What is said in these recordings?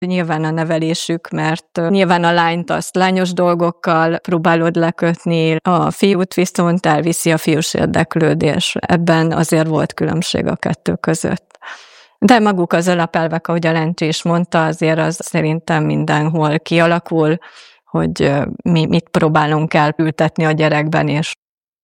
Nyilván a nevelésük, mert nyilván a lányt azt lányos dolgokkal próbálod lekötni, a fiút viszont elviszi a fiús érdeklődés. Ebben azért volt különbség a kettő között. De maguk az alapelvek, ahogy a Lencsi is mondta, azért az szerintem mindenhol kialakul, hogy mi mit próbálunk elültetni a gyerekben, és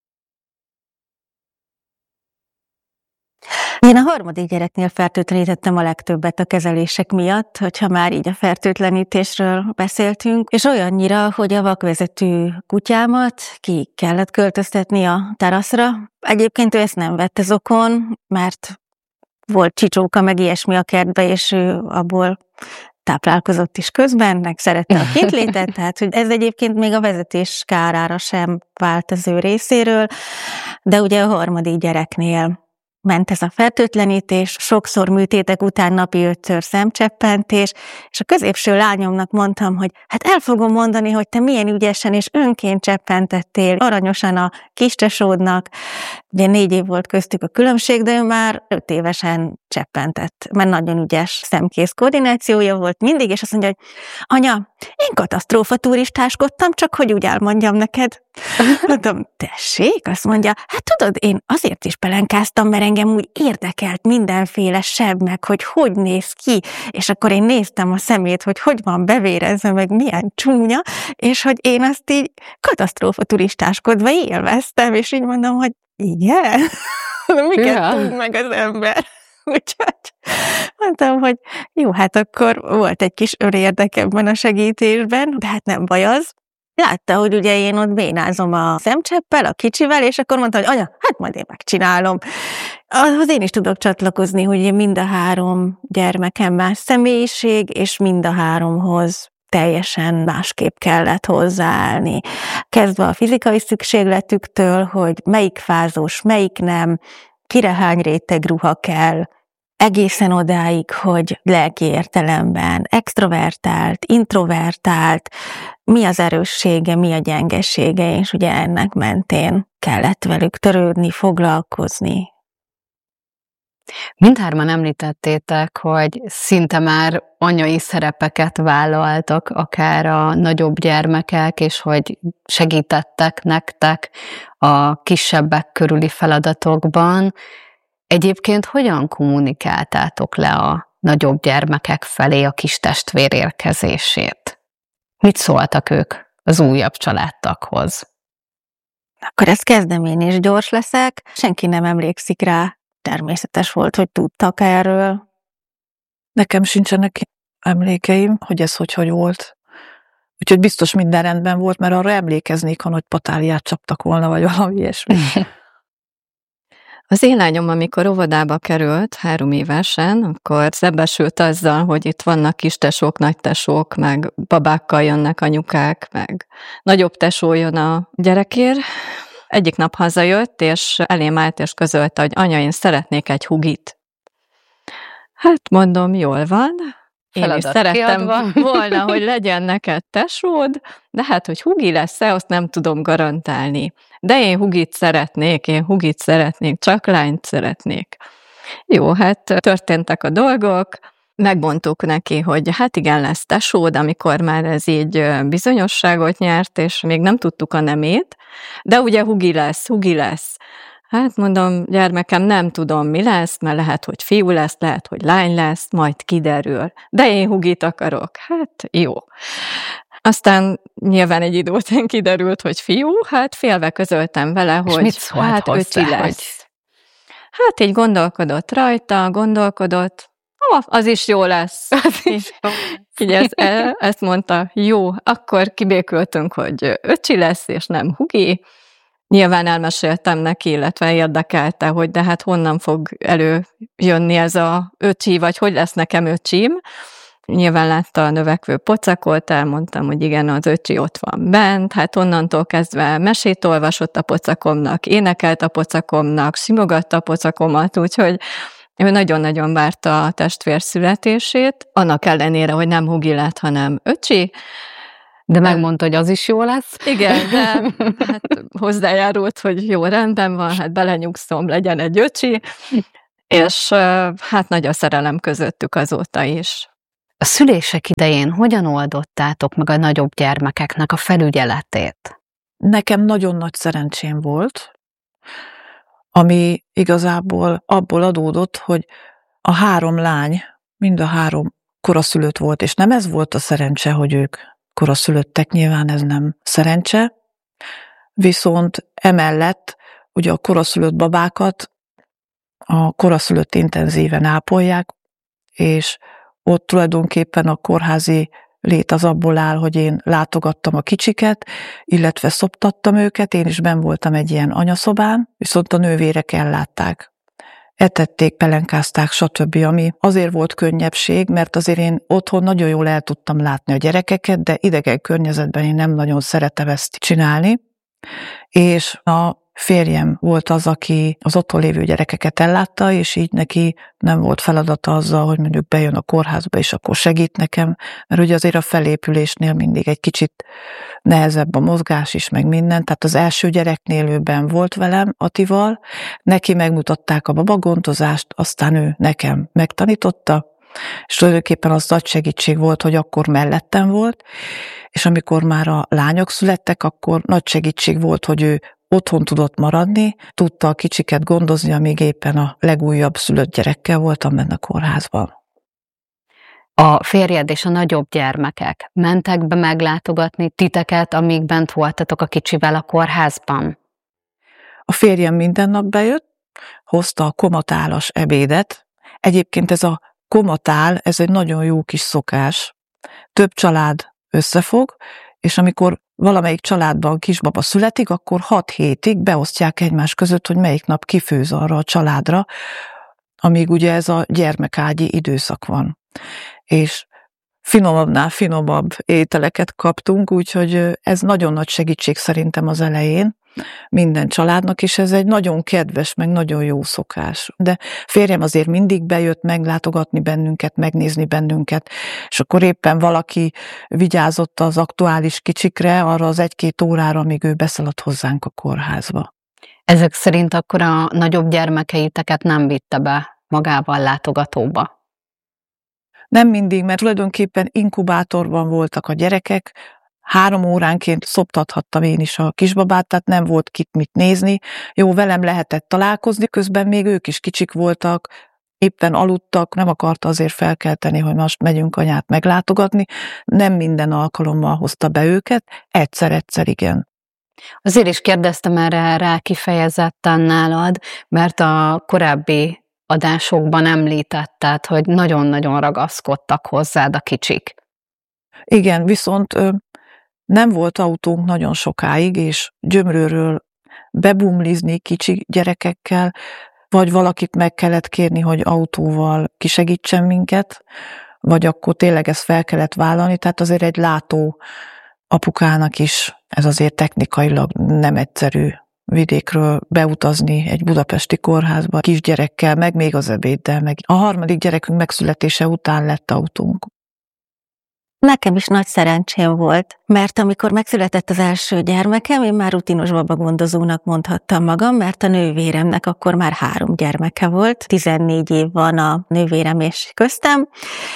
Én a harmadik gyereknél fertőtlenítettem a legtöbbet a kezelések miatt, hogyha már így a fertőtlenítésről beszéltünk, és olyannyira, hogy a vakvezető kutyámat ki kellett költöztetni a teraszra. Egyébként ő ezt nem vette zokon, mert volt csicsóka, meg ilyesmi a kertbe, és ő abból táplálkozott is közben, meg szerette a kintlétet, tehát hogy ez egyébként még a vezetés kárára sem vált az ő részéről, de ugye a harmadik gyereknél ment ez a fertőtlenítés, sokszor műtétek után napi 5-ször szemcseppentés, és a középső lányomnak mondtam, hogy hát el fogom mondani, hogy te milyen ügyesen és önként cseppentettél aranyosan a kistesódnak. Ugye 4 év volt köztük a különbség, de ő már 5 évesen cseppentett, mert nagyon ügyes szemkész koordinációja volt mindig, és azt mondja, hogy anya, én katasztrófa turistáskodtam, csak hogy úgy elmondjam neked. Mondom, tessék? Azt mondja, hát tudod, én azért is pelenkáztam, mert engem úgy érdekelt mindenféle seb, meg hogy néz ki, és akkor én néztem a szemét, hogy van bevérezve, meg milyen csúnya, és hogy én azt így katasztrófa turistáskodva élveztem, és így mondom, hogy igen, miket tud meg az ember. Úgyhogy mondtam, hogy jó, hát akkor volt egy kis önérdek ebben a segítésben, de hát nem baj az. Látta, hogy ugye én ott bénázom a szemcseppel, a kicsivel, és akkor mondta, hogy anya, hát majd én megcsinálom. Ahhoz én is tudok csatlakozni, hogy mind a 3 gyermekem más személyiség, és mind a 3-hoz teljesen másképp kellett hozzáállni. Kezdve a fizikai szükségletüktől, hogy melyik fázós, melyik nem, kire hány réteg ruha kell, egészen odáig, hogy lelki értelemben extrovertált, introvertált, mi az erőssége, mi a gyengesége, és ugye ennek mentén kellett velük törődni, foglalkozni. Mindhárman említettétek, hogy szinte már anyai szerepeket vállaltak akár a nagyobb gyermekek, és hogy segítettek nektek a kisebbek körüli feladatokban. Egyébként hogyan kommunikáltátok le a nagyobb gyermekek felé a kis testvér érkezését? Mit szóltak ők az újabb családtaghoz? Akkor ezt kezdem én is, gyors leszek. Senki nem emlékszik rá. Természetes volt, hogy tudtak erről. Nekem sincsenek emlékeim, hogy ez hogy volt. Úgyhogy biztos minden rendben volt, mert arra emlékeznék, ha nagy patáliát csaptak volna, vagy valami ilyesmi. Az én lányom, amikor óvodába került 3 évesen, akkor szembesült azzal, hogy itt vannak kistesók, nagytesók, meg babákkal jönnek anyukák, meg nagyobb tesó jön a gyerekért. Egyik nap hazajött, és elém állt, és közölte, hogy anya, én szeretnék egy hugit. Hát mondom, jól van. Én is szerettem volna, hogy legyen neked tesód, de hát, hogy hugi lesz-e, azt nem tudom garantálni. De én hugit szeretnék, csak lányt szeretnék. Jó, hát történtek a dolgok, megmondtuk neki, hogy hát igen, lesz tesód, amikor már ez így bizonyosságot nyert, és még nem tudtuk a nemét, de ugye hugi lesz. Hát mondom, gyermekem, nem tudom, mi lesz, mert lehet, hogy fiú lesz, lehet, hogy lány lesz, majd kiderül. De én hugit akarok. Hát jó. Aztán nyilván egy idő után kiderült, hogy fiú, hát félve közöltem vele, hogy hát öcsi lesz. Hát így gondolkodott rajta, az is jó lesz. Így ezt mondta, jó, akkor kibékültünk, hogy öcsi lesz, és nem hugi. Nyilván elmeséltem neki, illetve érdekelte, hogy de hát honnan fog előjönni ez a öcsi, vagy hogy lesz nekem öcsim. Nyilván látta a növekvő pocakot, elmondtam, hogy igen, az öcsi ott van bent, hát onnantól kezdve mesét olvasott a pocakomnak, énekelt a pocakomnak, simogatta a pocakomat, úgyhogy ő nagyon-nagyon várta a testvér születését, annak ellenére, hogy nem hugi lett, hanem öcsi. De megmondta, hogy az is jó lesz. Igen, de hát hozzájárult, hogy jó, rendben van, hát belenyugszom, legyen egy öcsi, és hát nagy a szerelem közöttük azóta is. A szülések idején hogyan oldottátok meg a nagyobb gyermekeknek a felügyeletét? Nekem nagyon nagy szerencsém volt, ami igazából abból adódott, hogy a 3 lány, mind a 3 koraszülött volt, és nem ez volt a szerencse, hogy ők koraszülöttek, nyilván ez nem szerencse, viszont emellett ugye a koraszülött babákat a koraszülött intenzíven ápolják, és ott tulajdonképpen a kórházi lét az abból áll, hogy én látogattam a kicsiket, illetve szoptattam őket, én is benn voltam egy ilyen anyaszobán, viszont a nővérek ellátták. Etették, pelenkázták, stb., ami azért volt könnyebbség, mert azért én otthon nagyon jól el tudtam látni a gyerekeket, de idegen környezetben én nem nagyon szeretem ezt csinálni, és a férjem volt az, aki az otthon lévő gyerekeket ellátta, és így neki nem volt feladata azzal, hogy mondjuk bejön a kórházba, és akkor segít nekem, mert ugye azért a felépülésnél mindig egy kicsit nehezebb a mozgás is, meg minden, tehát az első gyereknél ő benn volt velem, Atival, neki megmutatták a babagondozást, aztán ő nekem megtanította, és tulajdonképpen az nagy segítség volt, hogy akkor mellettem volt, és amikor már a lányok születtek, akkor nagy segítség volt, hogy ő otthon tudott maradni, tudta a kicsiket gondozni, amíg éppen a legújabb szülött gyerekkel voltam benne a kórházban. A férjed és a nagyobb gyermekek mentek be meglátogatni titeket, amíg bent voltatok a kicsivel a kórházban? A férjem minden nap bejött, hozta a komatálas ebédet. Egyébként ez a komatál, ez egy nagyon jó kis szokás. Több család összefog, és amikor valamelyik családban kisbaba születik, akkor 6 hétig beosztják egymás között, hogy melyik nap kifőz arra a családra, amíg ugye ez a gyermekágyi időszak van. És finomabbnál finomabb ételeket kaptunk, úgyhogy ez nagyon nagy segítség szerintem az elején minden családnak, és ez egy nagyon kedves, meg nagyon jó szokás. De férjem azért mindig bejött meglátogatni bennünket, megnézni bennünket, és akkor éppen valaki vigyázott az aktuális kicsikre, arra az 1-2 órára, amíg ő beszaladt hozzánk a kórházba. Ezek szerint akkor a nagyobb gyermekeiteket nem vitte be magával látogatóba? Nem mindig, mert tulajdonképpen inkubátorban voltak a gyerekek, 3 óránként szoptathattam én is a kisbabát, tehát nem volt kit mit nézni. Jó, velem lehetett találkozni, közben még ők is kicsik voltak, éppen aludtak, nem akarta azért felkelteni, hogy most megyünk anyát meglátogatni. Nem minden alkalommal hozta be őket, egyszer-egyszer igen. Azért is kérdeztem erre rá kifejezetten nálad, mert a korábbi adásokban említetted, hogy nagyon-nagyon ragaszkodtak hozzád a kicsik. Igen, viszont nem volt autónk nagyon sokáig, és Gyömrőről bebumlizni kicsi gyerekekkel, vagy valakit meg kellett kérni, hogy autóval kisegítsen minket, vagy akkor tényleg ezt fel kellett vállalni, tehát azért egy látó apukának is ez azért technikailag nem egyszerű vidékről beutazni egy budapesti kórházba kisgyerekkel, meg még az ebéddel, meg a 3. gyerekünk megszületése után lett autónk. Nekem is nagy szerencsém volt, mert amikor megszületett az első gyermekem, én már rutinos babagondozónak mondhattam magam, mert a nővéremnek akkor már 3 gyermeke volt, 14 év van a nővérem és köztem,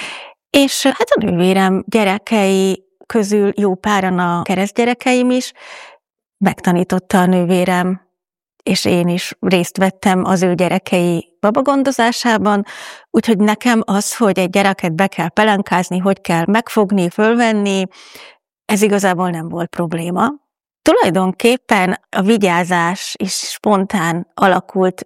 és hát a nővérem gyerekei közül jó páran a keresztgyerekeim is, megtanította a nővérem, és én is részt vettem az ő gyerekei babagondozásában, úgyhogy nekem az, hogy egy gyereket be kell pelenkázni, hogy kell megfogni, fölvenni, ez igazából nem volt probléma. Tulajdonképpen a vigyázás is spontán alakult.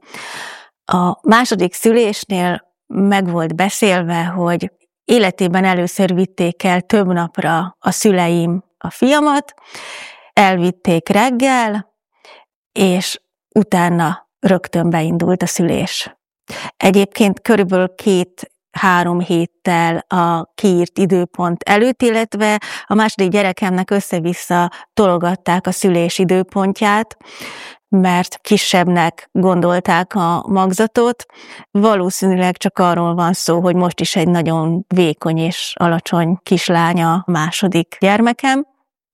A második szülésnél meg volt beszélve, hogy életében először vitték el több napra a szüleim a fiamat, elvitték reggel, és utána rögtön beindult a szülés. Egyébként körülbelül 2-3 héttel a kiírt időpont előtt, illetve a második gyerekemnek össze-vissza tologatták a szülés időpontját, mert kisebbnek gondolták a magzatot. Valószínűleg csak arról van szó, hogy most is egy nagyon vékony és alacsony kislánya a második gyermekem.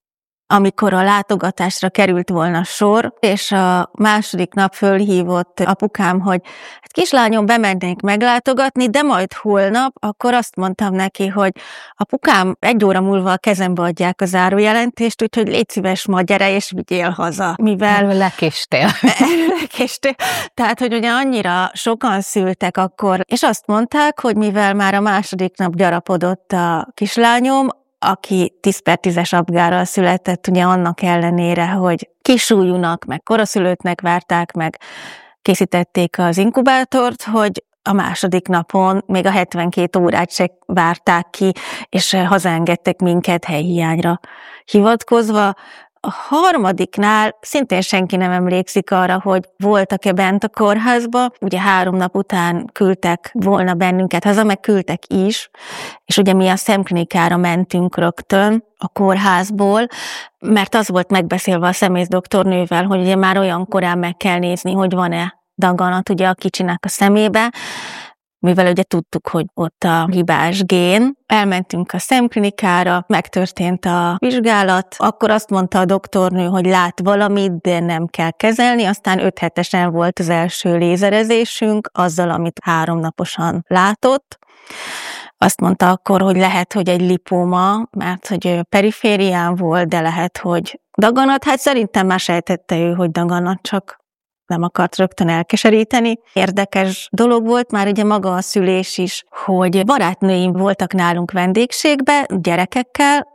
amikor a látogatásra került volna sor, és a második nap fölhívott apukám, hogy hát kislányom, bemennék meglátogatni, de majd holnap, akkor azt mondtam neki, hogy apukám, 1 óra múlva a kezembe adják a zárójelentést, úgyhogy légy szíves, ma gyere és vigyél haza. Mivel lekéstél. Lekéstél. Tehát, hogy ugye annyira sokan szültek akkor, és azt mondták, hogy mivel már a második nap gyarapodott a kislányom, aki 10/10-es apgárral született, ugye annak ellenére, hogy kisúlyúnak, meg koraszülöttnek várták, meg készítették az inkubátort, hogy a második napon még a 72 órát se várták ki, és hazaengedtek minket helyhiányra hivatkozva. A harmadiknál szintén senki nem emlékszik arra, hogy voltak-e bent a kórházba. Ugye 3 nap után küldtek volna bennünket haza, meg küldtek is, és ugye mi a szemklinikára mentünk rögtön a kórházból, mert az volt megbeszélve a szemészdoktornővel, hogy ugye már olyan korán meg kell nézni, hogy van-e daganat ugye a kicsinek a szemébe, mivel ugye tudtuk, hogy ott a hibás gén. Elmentünk a szemklinikára, megtörtént a vizsgálat, akkor azt mondta a doktornő, hogy lát valamit, de nem kell kezelni, aztán 5 hetesen volt az első lézerezésünk, azzal, amit 3 naposan látott. Azt mondta akkor, hogy lehet, hogy egy lipóma, mert hogy periférián volt, de lehet, hogy daganat. Hát szerintem már sejtette ő, hogy daganat, csak nem akart rögtön elkeseríteni. Érdekes dolog volt már ugye maga a szülés is, hogy barátnőim voltak nálunk vendégségbe, gyerekekkel,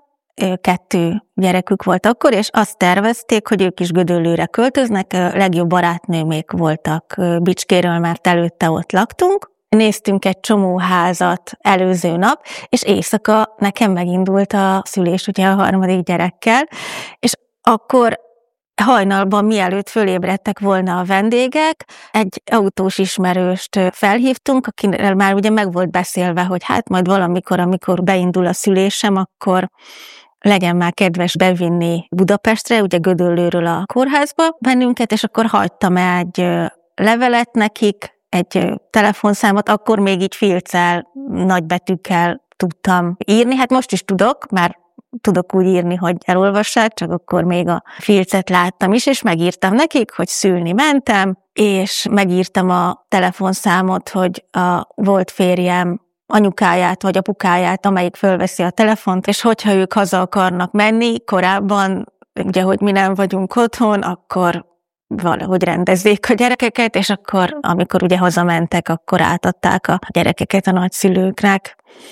2 gyerekük volt akkor, és azt tervezték, hogy ők is Gödöllőre költöznek, a legjobb barátnőmék voltak Bicskéről, mert előtte ott laktunk. Néztünk egy csomó házat előző nap, és éjszaka nekem megindult a szülés ugye a 3. gyerekkel, és akkor hajnalban, mielőtt fölébredtek volna a vendégek, egy autós ismerőst felhívtunk, akivel már ugye meg volt beszélve, hogy hát majd valamikor, amikor beindul a szülésem, akkor legyen már kedves bevinni Budapestre, ugye Gödöllőről a kórházba bennünket, és akkor hagytam egy levelet nekik, egy telefonszámot, akkor még így filccel, nagybetűkkel tudtam írni. Hát most is tudok, már tudok úgy írni, hogy elolvassák, csak akkor még a filcet láttam is, és megírtam nekik, hogy szülni mentem, és megírtam a telefonszámot, hogy a volt férjem anyukáját vagy apukáját, amelyik fölveszi a telefont, és hogyha ők haza akarnak menni, korábban, ugye, hogy mi nem vagyunk otthon, akkor valahogy rendezzék a gyerekeket, és akkor, amikor ugye hazamentek, akkor átadták a gyerekeket a nagyszülőknek.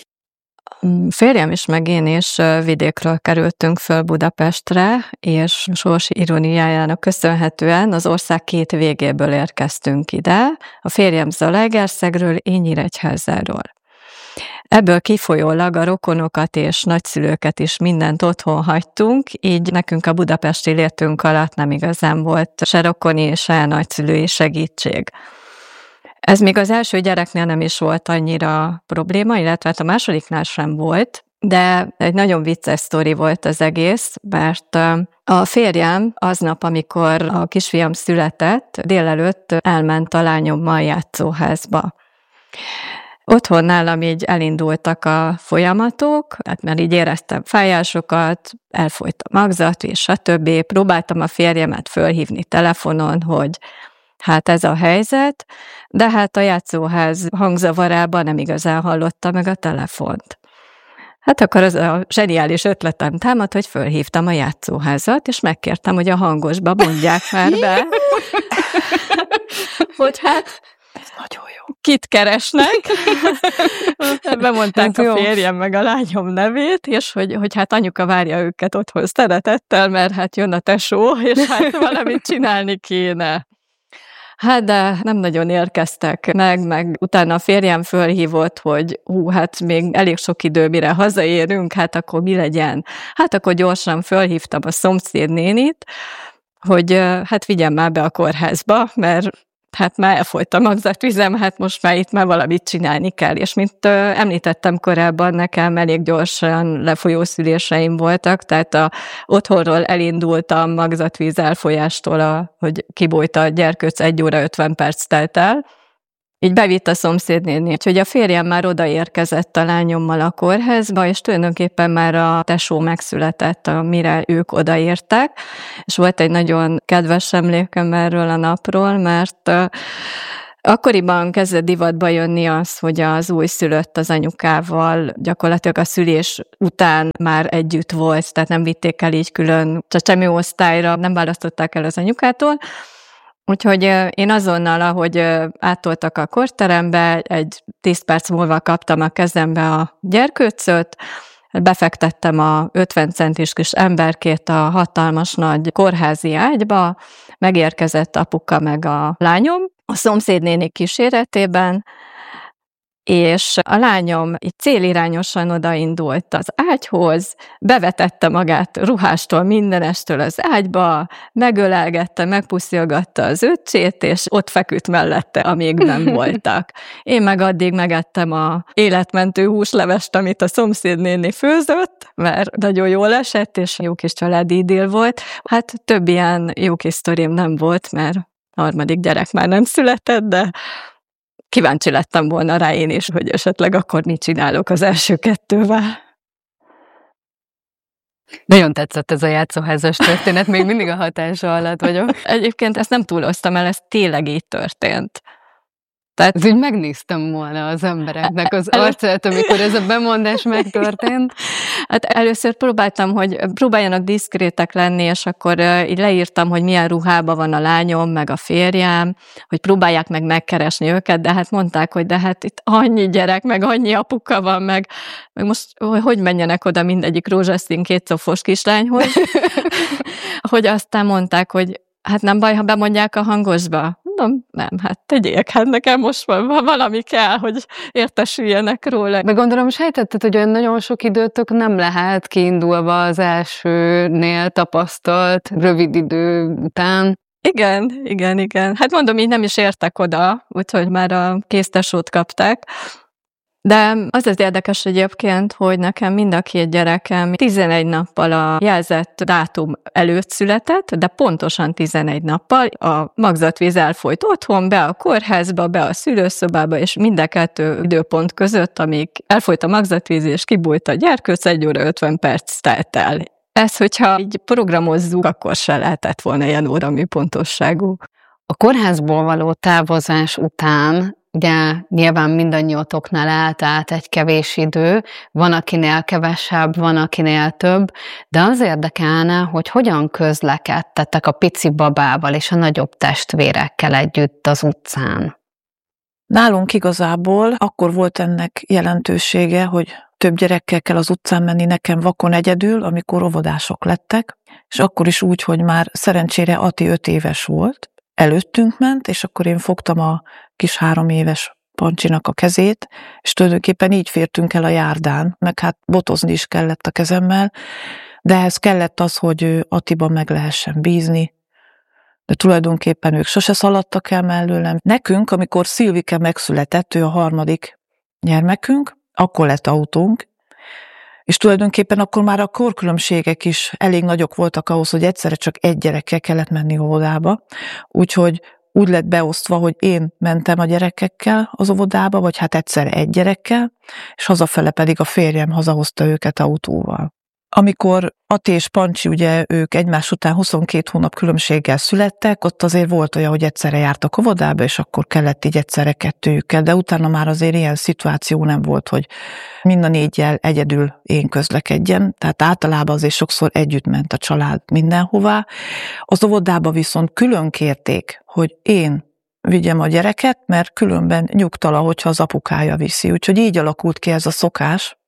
Férjem is, meg én is vidékről kerültünk föl Budapestre, és sors iróniájának köszönhetően az ország 2 végéből érkeztünk ide. A férjem Zalaegerszegről, én Nyíregyházáról. Ebből kifolyólag a rokonokat és nagyszülőket is mindent otthon hagytunk, így nekünk a budapesti létünk alatt nem igazán volt se rokoni, se nagyszülői segítség. Ez még az első gyereknél nem is volt annyira probléma, illetve a másodiknál sem volt, de egy nagyon vicces sztori volt az egész, mert a férjem aznap, amikor a kisfiam született, délelőtt elment a lányommal játszóházba. Otthon nálam így elindultak a folyamatok, hát mert így éreztem fájásokat, elfolyt a magzat, és stb. Próbáltam a férjemet fölhívni telefonon, hogy hát ez a helyzet, de hát a játszóház hangzavarában nem igazán hallotta meg a telefont. Hát akkor az a zseniális ötletem támad, hogy fölhívtam a játszóházat, és megkértem, hogy a hangosba mondják már be, hogy hát ez nagyon jó. Kit keresnek? Bemondták a férjem meg a lányom nevét, és hogy hát anyuka várja őket otthon szeretettel, mert hát jön a tesó, és hát valamit csinálni kéne. Hát de nem nagyon érkeztek meg utána a férjem fölhívott, hogy hát még elég sok idő, mire hazaérünk, hát akkor mi legyen? Hát akkor gyorsan fölhívtam a szomszédnénit, hogy hát vigyen már be a kórházba, mert hát már elfolyt a magzatvizem, hát most már itt már valamit csinálni kell. És mint említettem korábban, nekem elég gyorsan lefolyó szüléseim voltak, tehát otthonról elindultam magzatvíz elfolyástól, hogy kibújt a gyerkőc, 1 óra 50 perc telt el, így bevitt a szomszédnéni. Úgyhogy a férjem már odaérkezett a lányommal a kórházba, és tulajdonképpen már a tesó megszületett, amire ők odaértek, és volt egy nagyon kedves emlékem erről a napról, mert akkoriban kezdett divatba jönni az, hogy az újszülött az anyukával gyakorlatilag a szülés után már együtt volt, tehát nem vitték el így külön csecsemőosztályra, nem választották el az anyukától. Úgyhogy én azonnal, ahogy áttoltak a korterembe, egy 10 perc múlva kaptam a kezembe a gyerkőcöt, befektettem a 50 centis kis emberkét a hatalmas nagy kórházi ágyba, megérkezett apuka meg a lányom, a szomszédnéni kíséretében, és a lányom így célirányosan odaindult az ágyhoz, bevetette magát ruhástól, mindenestől az ágyba, megölelgette, megpuszilgatta az öccsét, és ott feküdt mellette, amíg nem voltak. Én meg addig megettem a életmentő húslevest, amit a szomszédnéni főzött, mert nagyon jól esett, és jó kis családi idill volt. Hát több ilyen jó kis sztorim nem volt, mert a harmadik gyerek már nem született, de kíváncsi lettem volna rá én is, hogy esetleg akkor mit csinálok az első kettővel. Nagyon tetszett ez a játszóházas történet, még mindig a hatása alatt vagyok. Egyébként ezt nem túloztam el, ez tényleg így történt. Tehát így megnéztem volna az embereknek az arcát, amikor ez a bemondás megtörtént. Hát először próbáltam, hogy próbáljanak diszkrétek lenni, és akkor így leírtam, hogy milyen ruhában van a lányom, meg a férjem, hogy próbálják meg megkeresni őket, de hát mondták, hogy de hát itt annyi gyerek, meg annyi apuka van, meg most hogy menjenek oda mindegyik rózsaszín 2 cofos kislányhoz, hogy aztán mondták, hogy hát nem baj, ha bemondják a hangosba. Mondom, nem, hát tegyék, hát nekem most valami kell, hogy értesüljenek róla. De gondolom, sejtetted, hogy olyan nagyon sok időtök nem lehet kiindulva az elsőnél tapasztalt rövid idő után. Igen. Hát mondom, így nem is értek oda, úgyhogy már a kéztesót kapták. De az érdekes egyébként, hogy nekem mind a 2 gyerekem 11 nappal a jelzett dátum előtt született, de pontosan 11 nappal a magzatvíz elfolyt otthon, be a kórházba, be a szülőszobába, és mind a 2 időpont között, amíg elfolyt a magzatvíz és kibújt a gyerkőc, 1 óra 50 perc telt el. Ez, hogyha így programozzuk, akkor se lehetett volna ilyen óramű pontosságú. A kórházból való távozás után ugye nyilván mindannyiótoknál eltelt egy kevés idő, van akinél kevesebb, van akinél több, de az érdekelne, hogy hogyan közlekedtetek a pici babával és a nagyobb testvérekkel együtt az utcán. Nálunk igazából akkor volt ennek jelentősége, hogy több gyerekkel kell az utcán menni nekem vakon egyedül, amikor óvodások lettek, és akkor is úgy, hogy már szerencsére Ati 5 éves volt, előttünk ment, és akkor én fogtam a kis 3 éves Pancsinak a kezét, és tulajdonképpen így fértünk el a járdán, meg hát botozni is kellett a kezemmel, de ehhez kellett az, hogy Atiban meg lehessen bízni, de tulajdonképpen ők sose szaladtak el mellőlem. Nekünk, amikor Szilvike megszületett, ő a 3. gyermekünk, akkor lett autónk, és tulajdonképpen akkor már a korkülönbségek is elég nagyok voltak ahhoz, hogy egyszerre csak egy gyerekkel kellett menni óvodába, úgyhogy úgy lett beosztva, hogy én mentem a gyerekekkel az óvodába, vagy hát egyszerre egy gyerekkel, és hazafele pedig a férjem hazahozta őket autóval. Amikor Ati és Pancsi, ugye ők egymás után 22 hónap különbséggel születtek, ott azért volt olyan, hogy egyszerre jártak óvodába, és akkor kellett így egyszerre 2-jükkel, de utána már azért ilyen szituáció nem volt, hogy mind a 4-jel egyedül én közlekedjem, tehát általában azért sokszor együtt ment a család mindenhová. Az óvodába viszont külön kérték, hogy én vigyem a gyereket, mert különben nyugtala, hogyha az apukája viszi. Úgyhogy így alakult ki ez a szokás,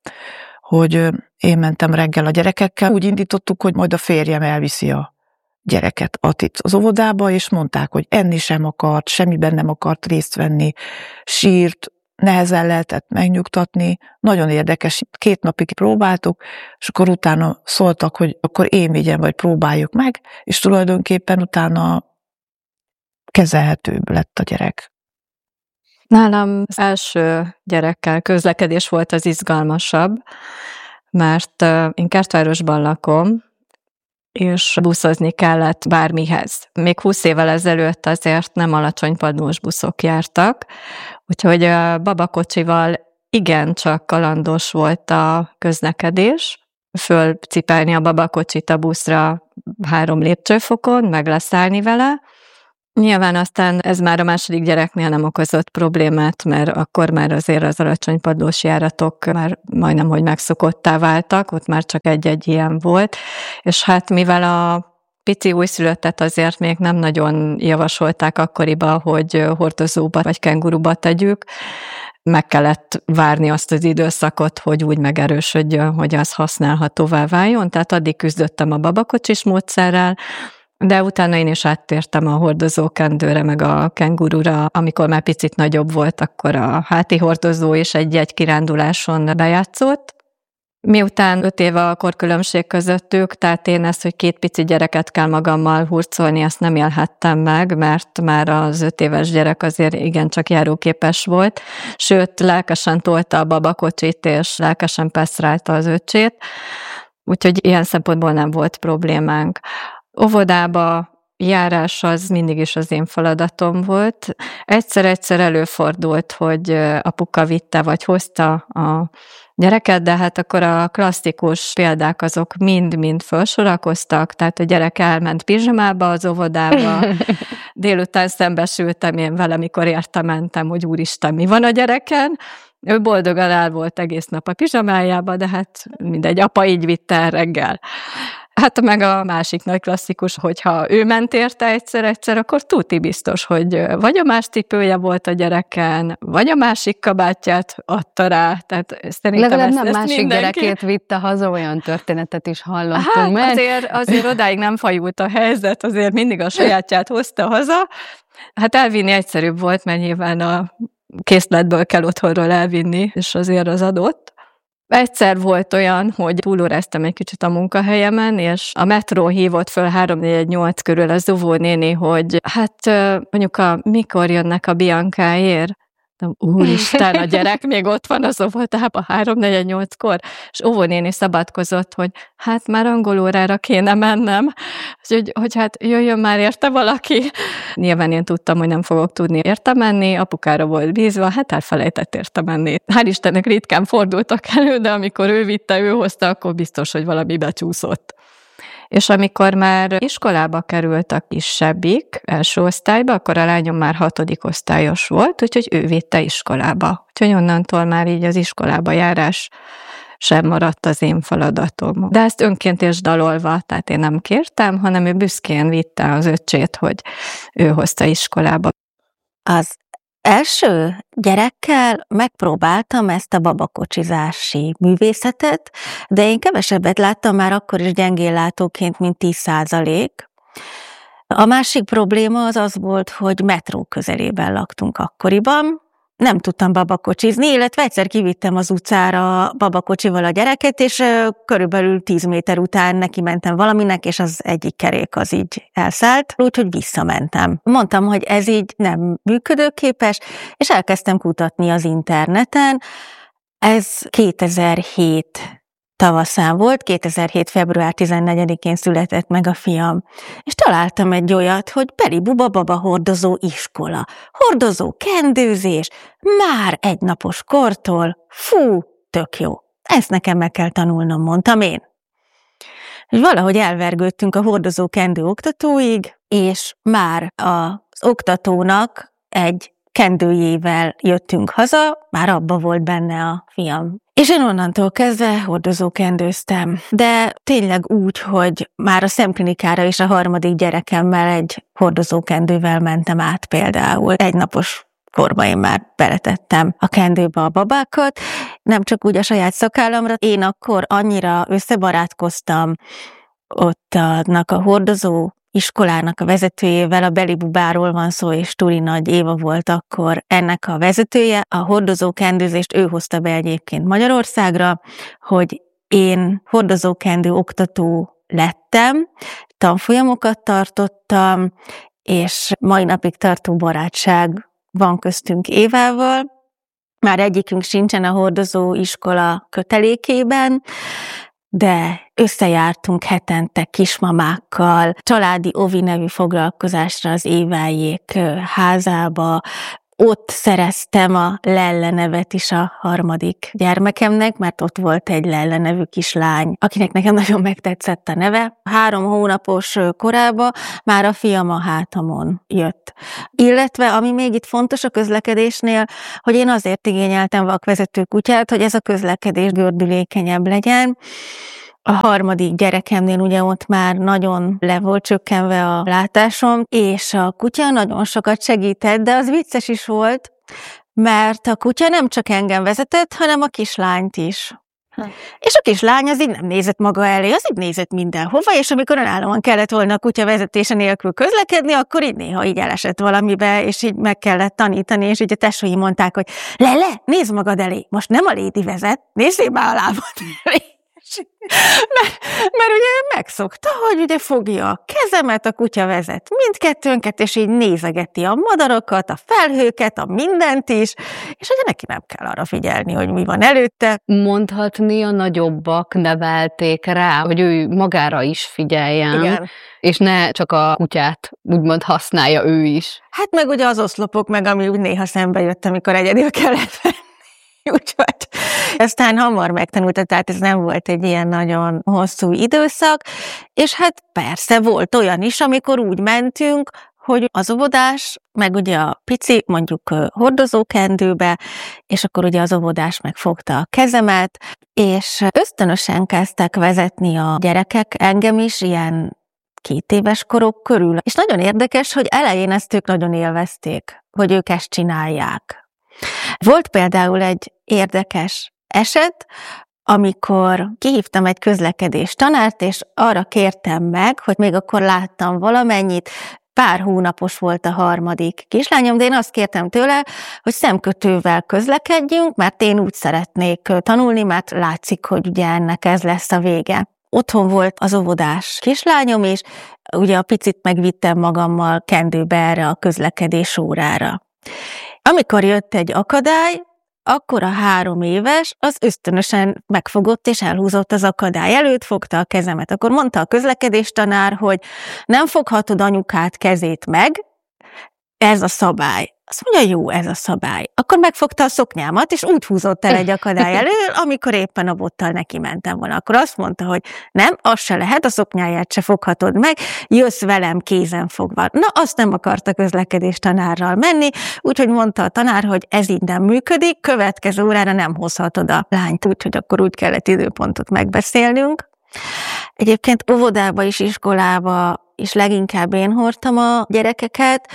hogy én mentem reggel a gyerekekkel. Úgy indítottuk, hogy majd a férjem elviszi a gyereket Atit az óvodába, és mondták, hogy enni sem akart, semmiben nem akart részt venni, sírt, nehezen lehetett megnyugtatni. Nagyon érdekes, 2 napig próbáltuk, és akkor utána szóltak, hogy akkor én vigyem, vagy próbáljuk meg, és tulajdonképpen utána kezelhetőbb lett a gyerek. Nálam az első gyerekkel közlekedés volt az izgalmasabb, mert én Kertvárosban lakom, és buszozni kellett bármihez. Még 20 évvel ezelőtt azért nem alacsony padlós buszok jártak, úgyhogy a babakocsival igencsak kalandos volt a közlekedés, fölcipelni a babakocsit a buszra 3 lépcsőfokon, meg leszállni vele. Nyilván aztán ez már a második gyereknél nem okozott problémát, mert akkor már azért az alacsony padlós járatok már majdnem, hogy megszokottá váltak, ott már csak egy-egy ilyen volt, és hát mivel a pici újszülöttet azért még nem nagyon javasolták akkoriban, hogy hordozóba vagy kenguruba tegyük, meg kellett várni azt az időszakot, hogy úgy megerősödjön, hogy az használhatóvá váljon, tehát addig küzdöttem a babakocsis módszerrel, de utána én is áttértem a hordozókendőre, meg a kengurura. Amikor már picit nagyobb volt, akkor a háti hordozó is egy-egy kiránduláson bejátszott. Miután 5 éve a korkülönbség közöttük, tehát én ezt, hogy 2 pici gyereket kell magammal hurcolni, ezt nem élhettem meg, mert már az 5 éves gyerek azért igencsak járóképes volt, sőt, lelkesen tolta a babakocsit, és lelkesen pesztrálta az öccsét, úgyhogy ilyen szempontból nem volt problémánk. Óvodába járás az mindig is az én feladatom volt. Egyszer-egyszer előfordult, hogy apuka vitte vagy hozta a gyereket, de hát akkor a klasszikus példák azok mind-mind felsorakoztak, tehát a gyerek elment pizsamába az óvodába, délután szembesültem én vele, mikor érte-mentem, hogy úristen, mi van a gyereken. Ő boldogan el volt egész nap a pizsamájába, de hát mindegy, apa így vitte el reggel. Hát meg a másik nagy klasszikus, hogyha ő ment érte egyszer-egyszer, akkor tuti biztos, hogy vagy a más cipője volt a gyereken, vagy a másik kabátját adta rá. Tehát szerintem legalább nem másik mindenki... gyerekét vitte haza, olyan történetet is hallottunk. Hát azért odáig nem fajult a helyzet, azért mindig a sajátját hozta haza. Hát elvinni egyszerűbb volt, mert nyilván a készletből kell otthonról elvinni, és azért az adott. Egyszer volt olyan, hogy túlóráztam egy kicsit a munkahelyemen, és a metró hívott föl 3-4-8 körül az óvónéni, hogy hát anyuka, mikor jönnek a Biancáért? Úristen, a gyerek még ott van az óvodában 3-4-8-kor, és óvónéni szabadkozott, hogy hát már angolórára kéne mennem, hogy hát jöjjön már érte valaki. Nyilván én tudtam, hogy nem fogok tudni érte menni, apukára volt bízva, hát elfelejtett érte menni. Hál' Istennek ritkán fordultak elő, de amikor ő vitte, ő hozta, akkor biztos, hogy valami becsúszott. És amikor már iskolába került a kisebbik, első osztályba, akkor a lányom már 6. osztályos volt, úgyhogy ő vitte iskolába. Úgyhogy onnantól már így az iskolába járás sem maradt az én feladatom. De ezt önként és dalolva, tehát én nem kértem, hanem ő büszkén vitte az öccsét, hogy ő hozta iskolába. Az első gyerekkel megpróbáltam ezt a babakocsizási művészetet, de én kevesebbet láttam már akkor is gyengéllátóként, mint 10%. A másik probléma az volt, hogy metró közelében laktunk akkoriban, nem tudtam babakocsizni, illetve egyszer kivittem az utcára babakocsival a gyereket, és körülbelül 10 méter után neki mentem valaminek, és az egyik kerék az így elszállt, úgyhogy visszamentem. Mondtam, hogy ez így nem működőképes, és elkezdtem kutatni az interneten. Ez 2007 tavaszán volt, 2007. február 14-én született meg a fiam, és találtam egy olyat, hogy Beli Buba baba hordozó iskola, hordozó kendőzés, már egynapos kortól, fú, tök jó. Ezt nekem meg kell tanulnom, mondtam én. És valahogy elvergődtünk a hordozó kendő oktatóig, és már az oktatónak egy kendőjével jöttünk haza, már abba volt benne a fiam. És én onnantól kezdve hordozókendőztem. De tényleg úgy, hogy már a szemklinikára is a 3. gyerekemmel egy hordozókendővel mentem át például. Egynapos korban én már beletettem a kendőbe a babákat, nem csak úgy a saját szakállamra. Én akkor annyira összebarátkoztam ott a hordozó iskolának a vezetőjével, a Beli Bubáról van szó, és Turi Nagy Éva volt akkor ennek a vezetője. A hordozókendőzést ő hozta be egyébként Magyarországra, hogy én hordozókendő oktató lettem, tanfolyamokat tartottam, és mai napig tartó barátság van köztünk Évával. Már egyikünk sincsen a hordozó iskola kötelékében, de összejártunk hetente kismamákkal, családi ovi nevű foglalkozásra az Évályék házába. Ott szereztem a Lelle nevet is a harmadik gyermekemnek, mert ott volt egy Lelle nevű kislány, akinek nekem nagyon megtetszett a neve. 3 hónapos korában már a fiam a hátamon jött. Illetve, ami még itt fontos a közlekedésnél, hogy én azért igényeltem vakvezető kutyát, hogy ez a közlekedés gördülékenyebb legyen. A harmadik gyerekemnél ugye ott már nagyon le volt csökkenve a látásom, és a kutya nagyon sokat segített, de az vicces is volt, mert a kutya nem csak engem vezetett, hanem a kislányt is. És a kislány az így nem nézett maga elé, az így nézett mindenhova, és amikor önállóan kellett volna a kutya vezetése nélkül közlekedni, akkor így néha így elesett valamibe, és így meg kellett tanítani, és így a tesói mondták, hogy Lele, nézd magad elé, most nem a lédi vezet, nézzél be a lábad elé. Mert ugye megszokta, hogy ugye fogja a kezemet, a kutya vezet mindkettőnket, és így nézegeti a madarakat, a felhőket, a mindent is, és ugye neki nem kell arra figyelni, hogy mi van előtte. Mondhatni, a nagyobbak nevelték rá, hogy ő magára is figyeljen, Igen. És ne csak a kutyát úgymond használja ő is. Hát meg ugye az oszlopok, meg ami úgy néha szembe jött, amikor egyedül kellett venni. Úgyhogy aztán hamar megtanulta, tehát ez nem volt egy ilyen nagyon hosszú időszak, és hát persze volt olyan is, amikor úgy mentünk, hogy az óvodás, meg ugye a pici, mondjuk hordozókendőbe, és akkor ugye az óvodás megfogta a kezemet, és ösztönösen kezdtek vezetni a gyerekek, engem is ilyen 2 éves korok körül. És nagyon érdekes, hogy elején ezt ők nagyon élvezték, hogy ők ezt csinálják. Volt például egy érdekes eset, amikor kihívtam egy közlekedés tanárt, és arra kértem meg, hogy még akkor láttam valamennyit, pár hónapos volt a harmadik kislányom, de én azt kértem tőle, hogy szemkötővel közlekedjünk, mert én úgy szeretnék tanulni, mert látszik, hogy ugye ennek ez lesz a vége. Otthon volt az óvodás kislányom, és ugye a picit megvittem magammal kendőbe erre a közlekedés órára. Amikor jött egy akadály, akkor a 3 éves az ösztönösen megfogott és elhúzott az akadály előtt, fogta a kezemet. Akkor mondta a közlekedéstanár, hogy nem foghatod anyukát kezét meg, ez a szabály. Azt mondja, jó, ez a szabály. Akkor megfogta a szoknyámat, és úgy húzott el egy akadály elől, amikor éppen a bottal neki mentem volna. Akkor azt mondta, hogy nem, az se lehet, a szoknyáját se foghatod meg, jössz velem kézen fogva. Na, azt nem akarta közlekedés tanárral menni, úgyhogy mondta a tanár, hogy ez így nem működik, következő órára nem hozhatod a lányt, úgyhogy akkor úgy kellett időpontot megbeszélnünk. Egyébként óvodába és iskolába is leginkább én hordtam a gyerekeket.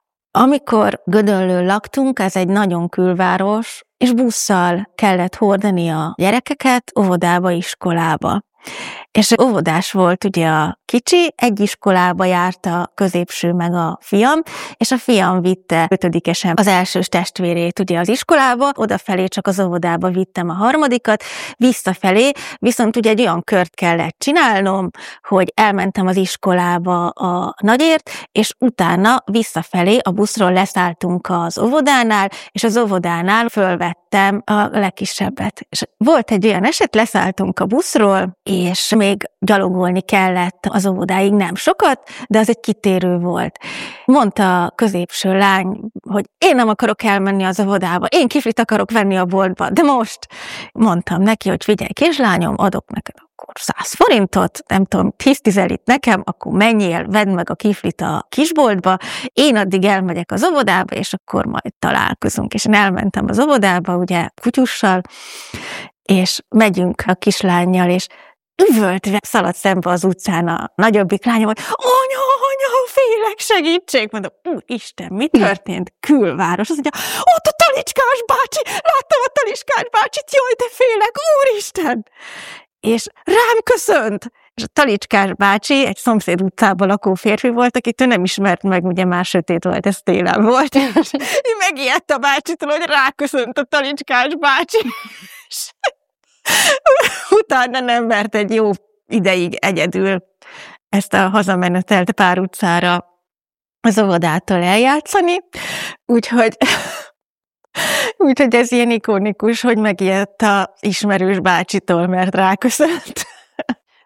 Amikor Gödöllőn laktunk, ez egy nagyon külváros, és busszal kellett hordani a gyerekeket óvodába, iskolába. És óvodás volt ugye a kicsi, egy iskolába járt a középső meg a fiam, és a fiam vitte 5-esen az elsős testvérét ugye az iskolába, odafelé csak az óvodába vittem a harmadikat, visszafelé viszont ugye egy olyan kört kellett csinálnom, hogy elmentem az iskolába a Nagyért, és utána visszafelé a buszról leszálltunk az óvodánál, és az óvodánál fölvettem a legkisebbet. És volt egy olyan eset, leszálltunk a buszról, és még gyalogolni kellett az óvodáig, nem sokat, de az egy kitérő volt. Mondta a középső lány, hogy én nem akarok elmenni az óvodába, én kiflit akarok venni a boltba, de most mondtam neki, hogy figyelj, kislányom, adok neked akkor 100 forintot, nem tudom, 10 nekem, akkor menjél, vedd meg a kiflit a kisboltba, én addig elmegyek az óvodába, és akkor majd találkozunk. És én elmentem az óvodába, ugye, kutyussal, és megyünk a kislánnyal, és üvöltve szaladt szembe az utcán a nagyobbik lányom, hogy anya, félek, segítség! Mondom, Úristen, mi történt? Külváros. Azt mondja, ott a Talicskás bácsi, láttam a Talicskás bácsit, jaj, de félek, Úristen! És rám köszönt! És a Talicskás bácsi egy szomszéd utcában lakó férfi volt, akit ő nem ismert meg, ugye már sötét volt, ez télen volt. És ő megijedt a bácsitól, hogy ráköszönt a Talicskás bácsi. Utána nem mert egy jó ideig egyedül ezt a hazamenetelt pár utcára az óvodától eljátszani, úgyhogy ez ilyen ikonikus, hogy megijedt az ismerős bácsitól, mert ráköszönt.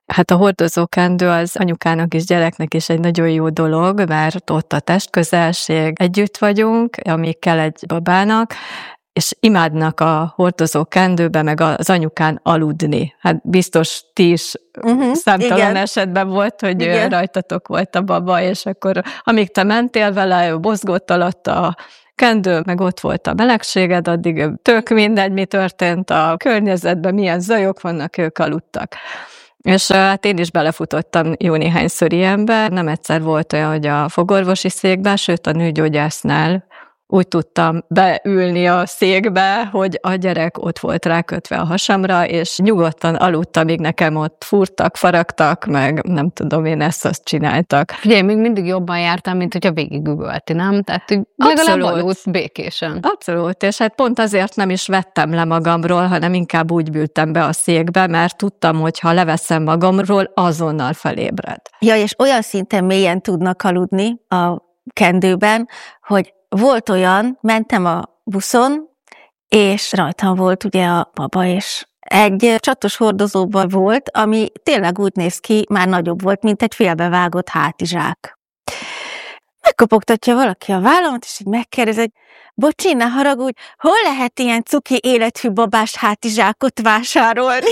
Hát a hordozókendő az anyukának és gyereknek is egy nagyon jó dolog, mert ott a testközelség, együtt vagyunk, amíg kell egy babának, és imádnak a hordozókendőbe, meg az anyukán aludni. Hát biztos ti is számtalan igen. esetben volt, hogy Igen. rajtatok volt a baba, és akkor amíg te mentél vele, mozgott alatt a kendő, meg ott volt a melegséged, addig tök mindegy, mi történt a környezetben, milyen zajok vannak, ők aludtak. És hát én is belefutottam jó néhányszor ilyenbe. Nem egyszer volt olyan, hogy a fogorvosi székben, sőt a nőgyógyásznál úgy tudtam beülni a székbe, hogy a gyerek ott volt rákötve a hasamra, és nyugodtan aludt, amíg nekem ott fúrtak, faragtak, meg nem tudom én, ezt-azt csináltak. Ugye, még mindig jobban jártam, mint hogyha végigüvölti, nem? Tehát, hogy legalább aludt békésen. Abszolút, és hát pont azért nem is vettem le magamról, hanem inkább úgy ültem be a székbe, mert tudtam, hogy ha leveszem magamról, azonnal felébred. Ja, és olyan szinten mélyen tudnak aludni a kendőben, hogy volt olyan, mentem a buszon, és rajtam volt ugye a baba, és egy csatos hordozóban volt, ami tényleg úgy néz ki, már nagyobb volt, mint egy félbevágott hátizsák. Megkopogtatja valaki a vállamat, és így megkérdez, hogy bocsi, ne haragudj, hol lehet ilyen cuki élethű babás hátizsákot vásárolni?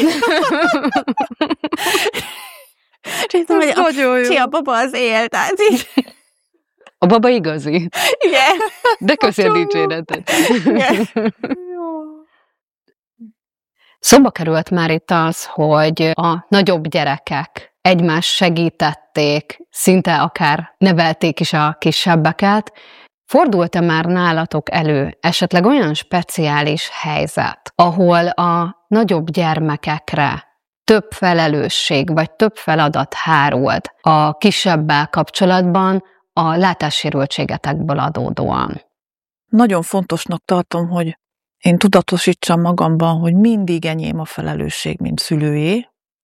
És mondom, hogy a baba az él, tehát így. A baba igazi. Igen. De köszi a dicséretet. Igen. Szóba került már itt az, hogy a nagyobb gyerekek egymást segítették, szinte akár nevelték is a kisebbeket. Fordult-e már nálatok elő esetleg olyan speciális helyzet, ahol a nagyobb gyermekekre több felelősség vagy több feladat hárult a kisebbel kapcsolatban, a látássérültségetekből adódóan? Nagyon fontosnak tartom, hogy én tudatosítsam magamban, hogy mindig enyém a felelősség, mint szülőjé.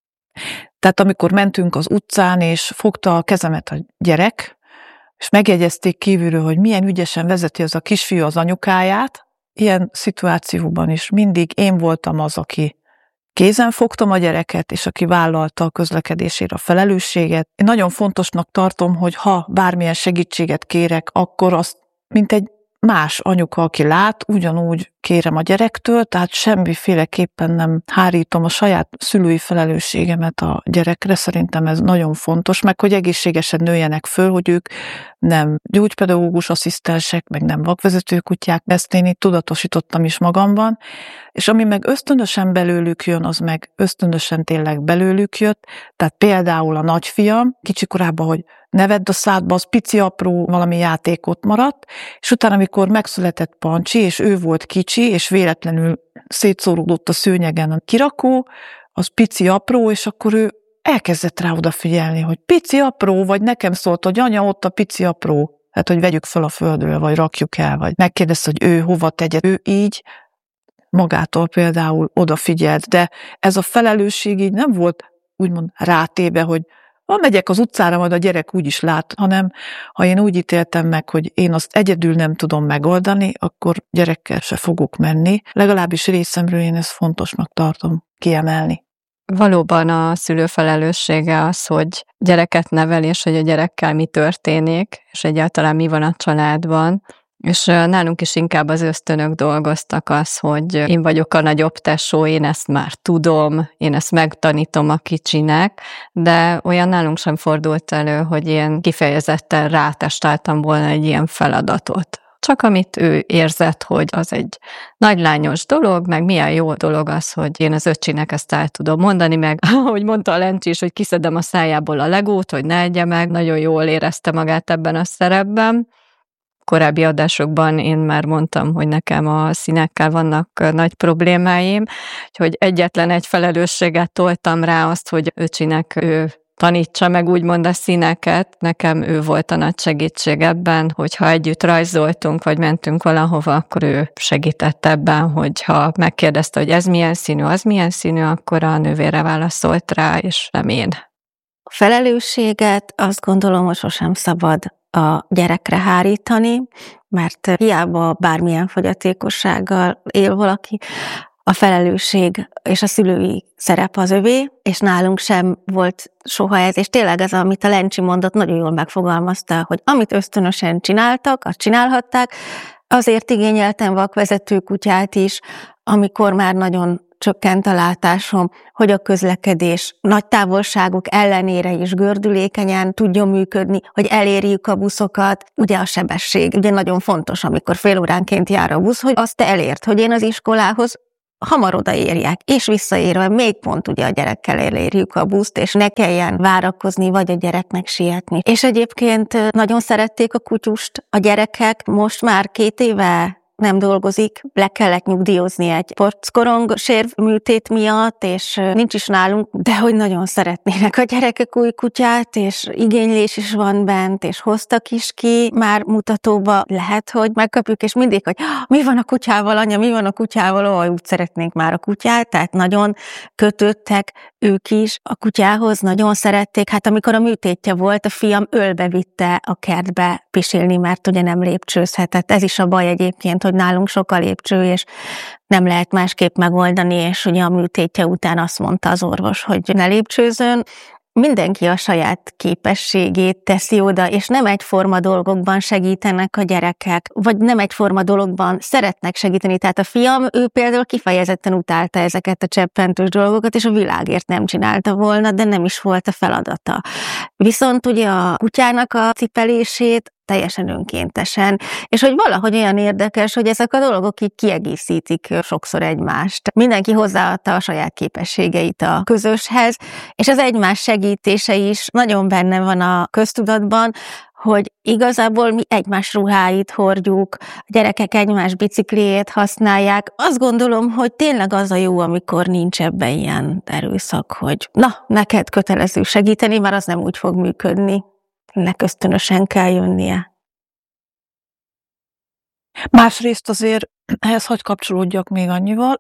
Tehát amikor mentünk az utcán, és fogta a kezemet a gyerek, és megjegyezték kívülről, hogy milyen ügyesen vezeti az a kisfiú az anyukáját, ilyen szituációban is mindig én voltam az, aki kézen fogtam a gyereket, és aki vállalta a közlekedésére a felelősséget. Én nagyon fontosnak tartom, hogy ha bármilyen segítséget kérek, akkor azt, mint egy más anyuka, aki lát, ugyanúgy kérem a gyerektől, tehát semmiféleképpen nem hárítom a saját szülői felelősségemet a gyerekre. Szerintem ez nagyon fontos, meg hogy egészségesen nőjenek föl, hogy ők nem gyógypedagógus asszisztensek, meg nem vakvezetőkutyák, ezt én itt tudatosítottam is magamban, és ami meg ösztönösen belőlük jön, az meg ösztönösen tényleg belőlük jött, tehát például a nagyfiam kicsikorában, hogy ne vedd a szádba, az pici apró valami játékot maradt, és utána, amikor megszületett Pancsi, és ő volt kicsi, és véletlenül szétszóródott a szőnyegen a kirakó, az pici apró, és akkor ő elkezdett rá odafigyelni, hogy pici apró, vagy nekem szólt, hogy anya, ott a pici apró, hát hogy vegyük fel a földről, vagy rakjuk el, vagy megkérdezte, hogy ő hova tegye. Ő így magától például odafigyelt, de ez a felelősség így nem volt úgymond rátéve, hogy ha megyek az utcára, majd a gyerek úgy is lát, hanem ha én úgy ítéltem meg, hogy én azt egyedül nem tudom megoldani, akkor gyerekkel se fogok menni. Legalábbis részemről én ezt fontosnak tartom kiemelni. Valóban a szülő felelőssége az, hogy gyereket nevel, és hogy a gyerekkel mi történik, és egyáltalán mi van a családban. És nálunk is inkább az ösztönök dolgoztak az, hogy én vagyok a nagyobb tesó, én ezt már tudom, én ezt megtanítom a kicsinek, de olyan nálunk sem fordult elő, hogy én kifejezetten rátestáltam volna egy ilyen feladatot. Csak amit ő érzett, hogy az egy nagylányos dolog, meg milyen jó dolog az, hogy én az öcsinek ezt el tudom mondani, meg ahogy mondta a Lencsi is, hogy kiszedem a szájából a legót, hogy ne egye meg, nagyon jól érezte magát ebben a szerepben. Korábbi adásokban én már mondtam, hogy nekem a színekkel vannak nagy problémáim, hogy egyetlen egy felelősséget toltam rá azt, hogy öcsinek ő tanítsa meg úgymond a színeket. Nekem ő volt a nagy segítség ebben, hogyha együtt rajzoltunk, vagy mentünk valahova, akkor ő segített ebben, hogyha megkérdezte, hogy ez milyen színű, az milyen színű, akkor a nővére válaszolt rá, és nem én. A felelősséget azt gondolom, hogy sosem szabad a gyerekre hárítani, mert hiába bármilyen fogyatékossággal él valaki, a felelősség és a szülői szerep az övé, és nálunk sem volt soha ez, és tényleg ez, amit a Lencsi mondott, nagyon jól megfogalmazta, hogy amit ösztönösen csináltak, azt csinálhatták. Azért igényeltem vakvezető kutyát is, amikor már nagyon csökkent a látásom, hogy a közlekedés nagy távolságok ellenére is gördülékenyen tudjon működni, hogy elérjük a buszokat. Ugye a sebesség, ugye nagyon fontos, amikor fél óránként jár a busz, hogy azt elért, hogy én az iskolához hamar odaérjek, és visszaérve még pont ugye a gyerekkel elérjük a buszt, és ne kelljen várakozni, vagy a gyereknek sietni. És egyébként nagyon szerették a kutyust a gyerekek, most már 2 éve nem dolgozik, le kellett nyugdíjazni egy porckorong sérvműtét miatt, és nincs is nálunk, de hogy nagyon szeretnének a gyerekek új kutyát, és igénylés is van bent, és hoztak is ki, már mutatóba lehet, hogy megkapjuk, és mindig, hogy mi van a kutyával, anya, mi van a kutyával, úgy szeretnénk már a kutyát, tehát nagyon kötődtek ők is a kutyához, nagyon szerették. Hát amikor a műtétje volt, a fiam ölbe vitte a kertbe pisilni, mert ugye nem lépcsőzhetett. Ez is a baj egyébként, hogy nálunk sok a lépcső, és nem lehet másképp megoldani, és ugye a műtétje után azt mondta az orvos, hogy ne lépcsőzön. Mindenki a saját képességét teszi oda, és nem egyforma dolgokban segítenek a gyerekek, vagy nem egyforma dologban szeretnek segíteni. Tehát a fiam, ő például kifejezetten utálta ezeket a cseppentős dolgokat, és a világért nem csinálta volna, de nem is volt a feladata. Viszont ugye a kutyának a cipelését teljesen önkéntesen, és hogy valahogy olyan érdekes, hogy ezek a dolgok így kiegészítik sokszor egymást. Mindenki hozzáadta a saját képességeit a közöshez, és az egymás segítése is nagyon benne van a köztudatban, hogy igazából mi egymás ruháit hordjuk, a gyerekek egymás bicikliét használják. Azt gondolom, hogy tényleg az a jó, amikor nincs ebben ilyen erőszak, hogy na, neked kötelező segíteni, mert az nem úgy fog működni. Ennek ösztönösen kell jönnie. Másrészt azért ehhez hadd kapcsolódjak még annyival.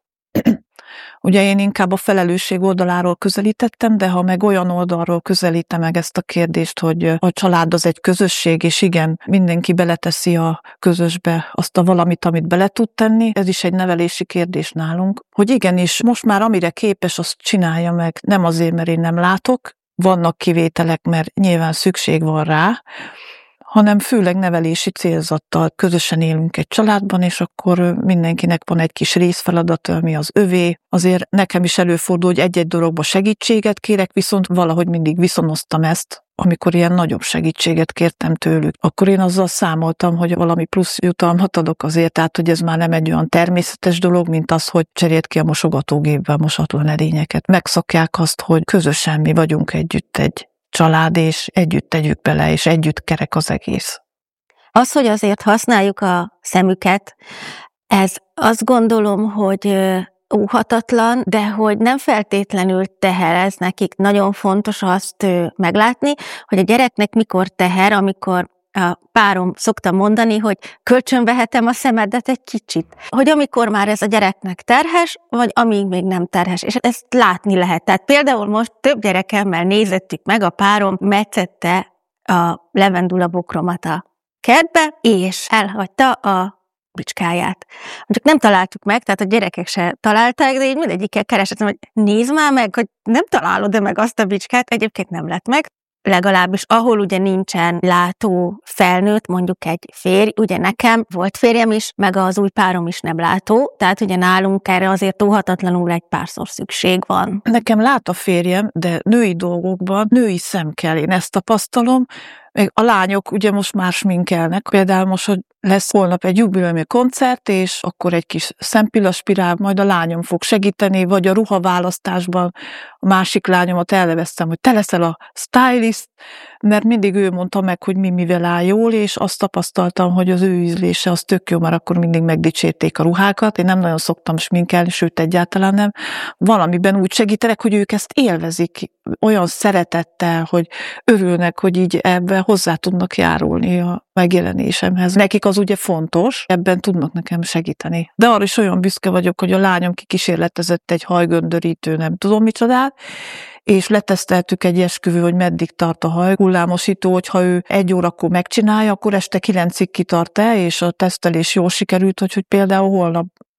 Ugye én inkább a felelősség oldaláról közelítettem, de ha meg olyan oldalról közelítem meg ezt a kérdést, hogy a család az egy közösség, és igen, mindenki beleteszi a közösbe azt a valamit, amit bele tud tenni, ez is egy nevelési kérdés nálunk, hogy igenis, most már amire képes, azt csinálja meg, nem azért, mert én nem látok, vannak kivételek, mert nyilván szükség van rá, hanem főleg nevelési célzattal közösen élünk egy családban, és akkor mindenkinek van egy kis részfeladata, ami az övé. Azért nekem is előfordul, hogy egy-egy dologba segítséget kérek, viszont valahogy mindig viszonoztam ezt, amikor ilyen nagyobb segítséget kértem tőlük. Akkor én azzal számoltam, hogy valami plusz jutalmat adok azért, tehát hogy ez már nem egy olyan természetes dolog, mint az, hogy cseréld ki a mosogatógépbe a mosatlan edényeket. Megszokják azt, hogy közösen mi vagyunk együtt egy család, és együtt tegyük bele, és együtt kerek az egész. Az, hogy azért használjuk a szemüket, ez azt gondolom, hogy óhatatlan, de hogy nem feltétlenül teherez nekik. Nagyon fontos azt meglátni, hogy a gyereknek mikor teher, amikor a párom szokta mondani, hogy kölcsönvehetem a szemedet egy kicsit. Hogy amikor már ez a gyereknek terhes, vagy amíg még nem terhes. És ezt látni lehet. Tehát például most több gyerekemmel nézettük meg, a párom metszette a levendulabokromat a kertbe, és elhagyta a bicskáját. Csak nem találtuk meg, tehát a gyerekek se találták, de így mindegyikkel kerestem, hogy nézd már meg, hogy nem találod-e meg azt a bicskát, egyébként nem lett meg. Legalábbis ahol ugye nincsen látó felnőtt, mondjuk egy férj, ugye nekem volt férjem is, meg az új párom is nem látó, tehát ugye nálunk erre azért óhatatlanul egy párszor szükség van. Nekem lát a férjem, de női dolgokban női szem kell, én ezt tapasztalom, meg a lányok ugye most már sminkelnek, például most, hogy lesz holnap egy jubileumi koncert, és akkor egy kis szempillaspirál, majd a lányom fog segíteni, vagy a ruhaválasztásban a másik lányomat elneveztem, hogy te leszel a stylist, mert mindig ő mondta meg, hogy mi mivel áll jól, és azt tapasztaltam, hogy az ő ízlése az tök jó, mert akkor mindig megdicsérték a ruhákat. Én nem nagyon szoktam sminkelni, sőt egyáltalán nem. Valamiben úgy segítenek, hogy ők ezt élvezik olyan szeretettel, hogy örülnek, hogy így ebben hozzá tudnak járulni a megjelenésemhez. Nekik az ugye fontos, ebben tudnak nekem segíteni. De arra is olyan büszke vagyok, hogy a lányom kikísérletezett egy hajgöndörítő, nem tudom micsodát, és leteszteltük egy esküvő, hogy meddig tart a hajhullámosító, hogyha ő 1 órakor megcsinálja, akkor este 9-ig kitart-e, és a tesztelés jól sikerült, hogy például holnap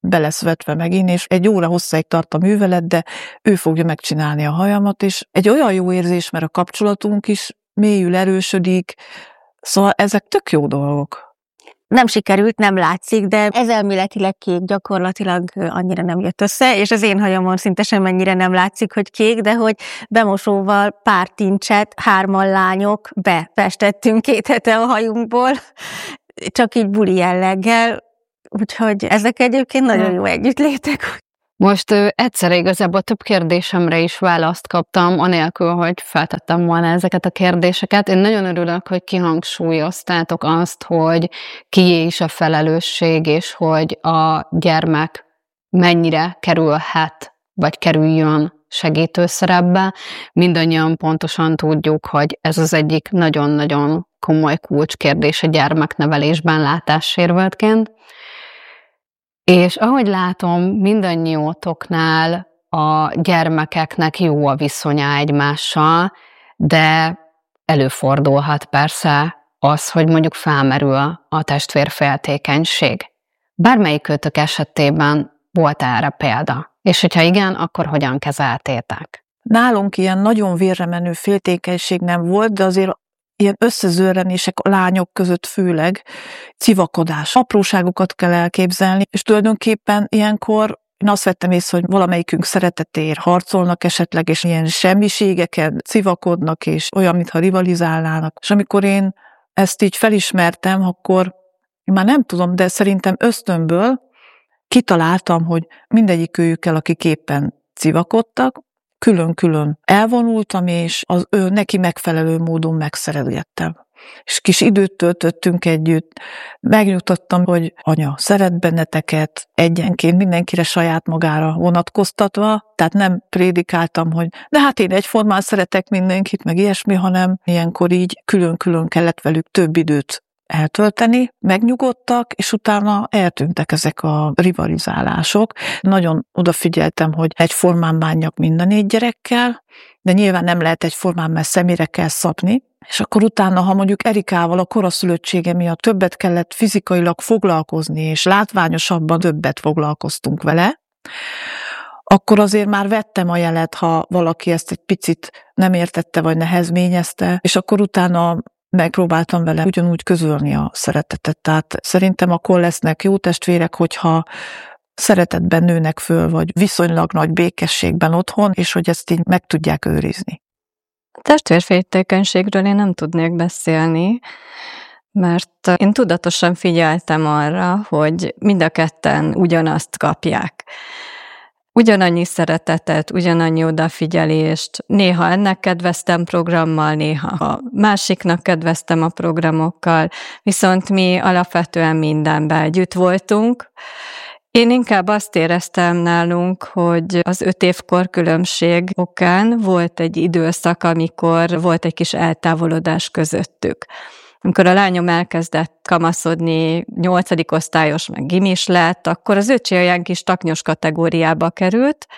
be lesz vetve megint, és 1 óra hosszáig tart a művelet, de ő fogja megcsinálni a hajamat, és egy olyan jó érzés, mert a kapcsolatunk is mélyül, erősödik, szóval ezek tök jó dolgok. Nem sikerült, nem látszik, de ez elméletileg kék, gyakorlatilag annyira nem jött össze, és az én hajamon szinte semmennyire nem látszik, hogy kék, de hogy bemosóval pár tincset, 3 lányok befestettünk 2 hete a hajunkból, csak így buli jelleggel, úgyhogy ezek egyébként nagyon jó együttlétek. Most egyszerre igazából több kérdésemre is választ kaptam, anélkül, hogy feltettem volna ezeket a kérdéseket. Én nagyon örülök, hogy kihangsúlyoztátok azt, hogy kié is a felelősség, és hogy a gyermek mennyire kerülhet, vagy kerüljön segítőszerepbe. Mindannyian pontosan tudjuk, hogy ez az egyik nagyon-nagyon komoly kulcskérdés a gyermeknevelésben látássérültként. És ahogy látom, mindannyiótoknál a gyermekeknek jó a viszonya egymással, de előfordulhat persze az, hogy mondjuk felmerül a testvérféltékenység. Bármelyikőtök esetében volt erre példa? És hogyha igen, akkor hogyan kezeltétek? Nálunk ilyen nagyon vérre menő féltékenység nem volt, de azért ilyen összezörrenések a lányok között főleg, civakodás, apróságokat kell elképzelni, és tulajdonképpen ilyenkor én azt vettem észre, hogy valamelyikünk szeretetéért harcolnak esetleg, és ilyen semmiségeken civakodnak, és olyan, mintha rivalizálnának. És amikor én ezt így felismertem, akkor én már nem tudom, de szerintem ösztönből kitaláltam, hogy mindegyikőjükkel, akik éppen civakodtak, külön-külön elvonultam, és az ő neki megfelelő módon megszerelgettem. És kis időt töltöttünk együtt, megnyugtattam, hogy anya, szeret benneteket, egyenként mindenkire saját magára vonatkoztatva, tehát nem prédikáltam, hogy de hát én egyformán szeretek mindenkit, meg ilyesmi, hanem ilyenkor így külön-külön kellett velük több időt eltölteni, megnyugodtak, és utána eltűntek ezek a rivalizálások. Nagyon odafigyeltem, hogy egyformán bánjak mind a 4 gyerekkel, de nyilván nem lehet egyformán, mert szemére kell szabni, és akkor utána, ha mondjuk Erikával a koraszülöttsége miatt többet kellett fizikailag foglalkozni, és látványosabban többet foglalkoztunk vele, akkor azért már vettem a jelet, ha valaki ezt egy picit nem értette, vagy nehezményezte, és akkor utána megpróbáltam vele ugyanúgy közölni a szeretetet. Tehát szerintem akkor lesznek jó testvérek, hogyha szeretetben nőnek föl, vagy viszonylag nagy békességben otthon, és hogy ezt így meg tudják őrizni. Testvérféltékenységről én nem tudnék beszélni, mert én tudatosan figyeltem arra, hogy mind a ketten ugyanazt kapják. Ugyanannyi szeretetet, ugyanannyi odafigyelést, néha ennek kedveztem programmal, néha a másiknak kedveztem a programokkal, viszont mi alapvetően mindenben együtt voltunk. Én inkább azt éreztem nálunk, hogy az 5 év korkülönbség okán volt egy időszak, amikor volt egy kis eltávolodás közöttük. Amikor a lányom elkezdett kamaszodni, 8. osztályos, meg gimis lett, akkor az öcsi olyan kis taknyos kategóriába került.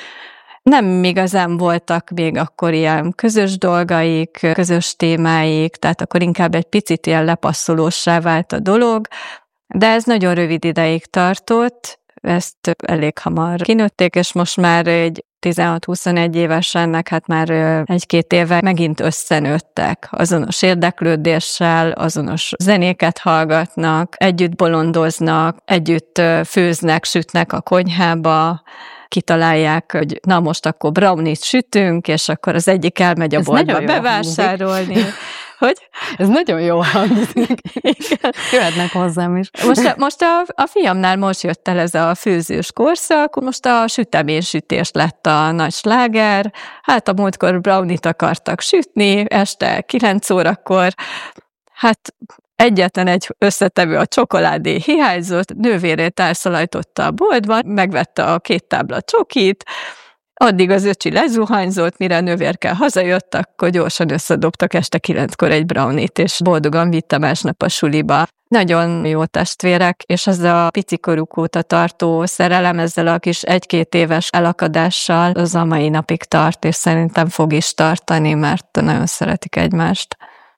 Nem igazán voltak még akkor ilyen közös dolgaik, közös témáik, tehát akkor inkább egy picit ilyen lepasszolóssá vált a dolog, de ez nagyon rövid ideig tartott, ezt elég hamar kinőtték, és most már egy 16-21 évesen, meg hát már 1-2 éve megint összenőttek, azonos érdeklődéssel, azonos zenéket hallgatnak, együtt bolondoznak, együtt főznek, sütnek a konyhába, kitalálják, hogy na most akkor brownies sütünk, és akkor az egyik elmegy a boltba bevásárolni. Hogy? Ez nagyon jó hangzik. Jöhetnek hozzám is. Most a fiamnál most jött el ez a főzős korszak, most a süteménysütés lett a nagy sláger. Hát a múltkor brownit akartak sütni, este 9 órakor. Hát egyetlen egy összetevő, a csokoládé hiányzott, nővérét elszalajtotta a boltba, megvette a 2 tábla csokit, addig az öcsi lezuhanyzott, mire a nővérke hazajött, akkor gyorsan összedobtak este 9-kor egy brownit, és boldogan vitte másnap a suliba. Nagyon jó testvérek, és ez a picikoruk óta tartó szerelem ezzel a kis 1-2 éves elakadással az a mai napig tart, és szerintem fog is tartani, mert nagyon szeretik egymást.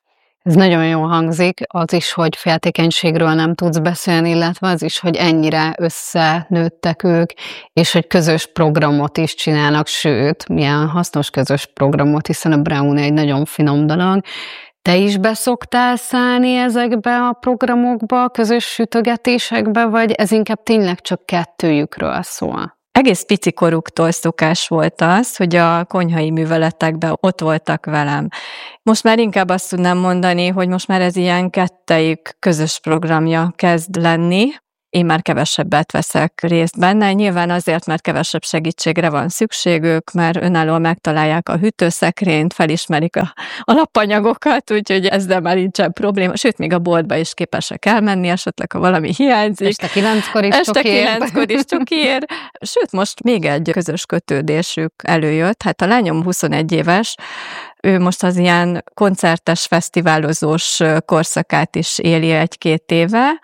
Ez nagyon jól hangzik, az is, hogy féltékenységről nem tudsz beszélni, illetve az is, hogy ennyire összenőttek ők, és hogy közös programot is csinálnak, sőt, milyen hasznos közös programot, hiszen a brownie egy nagyon finom dolog. Te is beszoktál szállni ezekbe a programokba, a közös sütögetésekbe, vagy ez inkább tényleg csak kettőjükről szól? Egész pici koruktól szokás volt az, hogy a konyhai műveletekben ott voltak velem. Most már inkább azt tudnám mondani, hogy most már ez ilyen kettejük közös programja kezd lenni. Én már kevesebbet veszek részt benne, nyilván azért, mert kevesebb segítségre van szükségük, mert önállóan megtalálják a hűtőszekrényt, felismerik a alapanyagokat, úgyhogy ezzel már nincsen probléma, sőt, még a boltba is képesek elmenni, esetleg, ha valami hiányzik. Este 9-kor is csokér. Sőt, most még egy közös kötődésük előjött. Hát a lányom 21 éves, ő most az ilyen koncertes, fesztiválozós korszakát is éli 1-2 éve,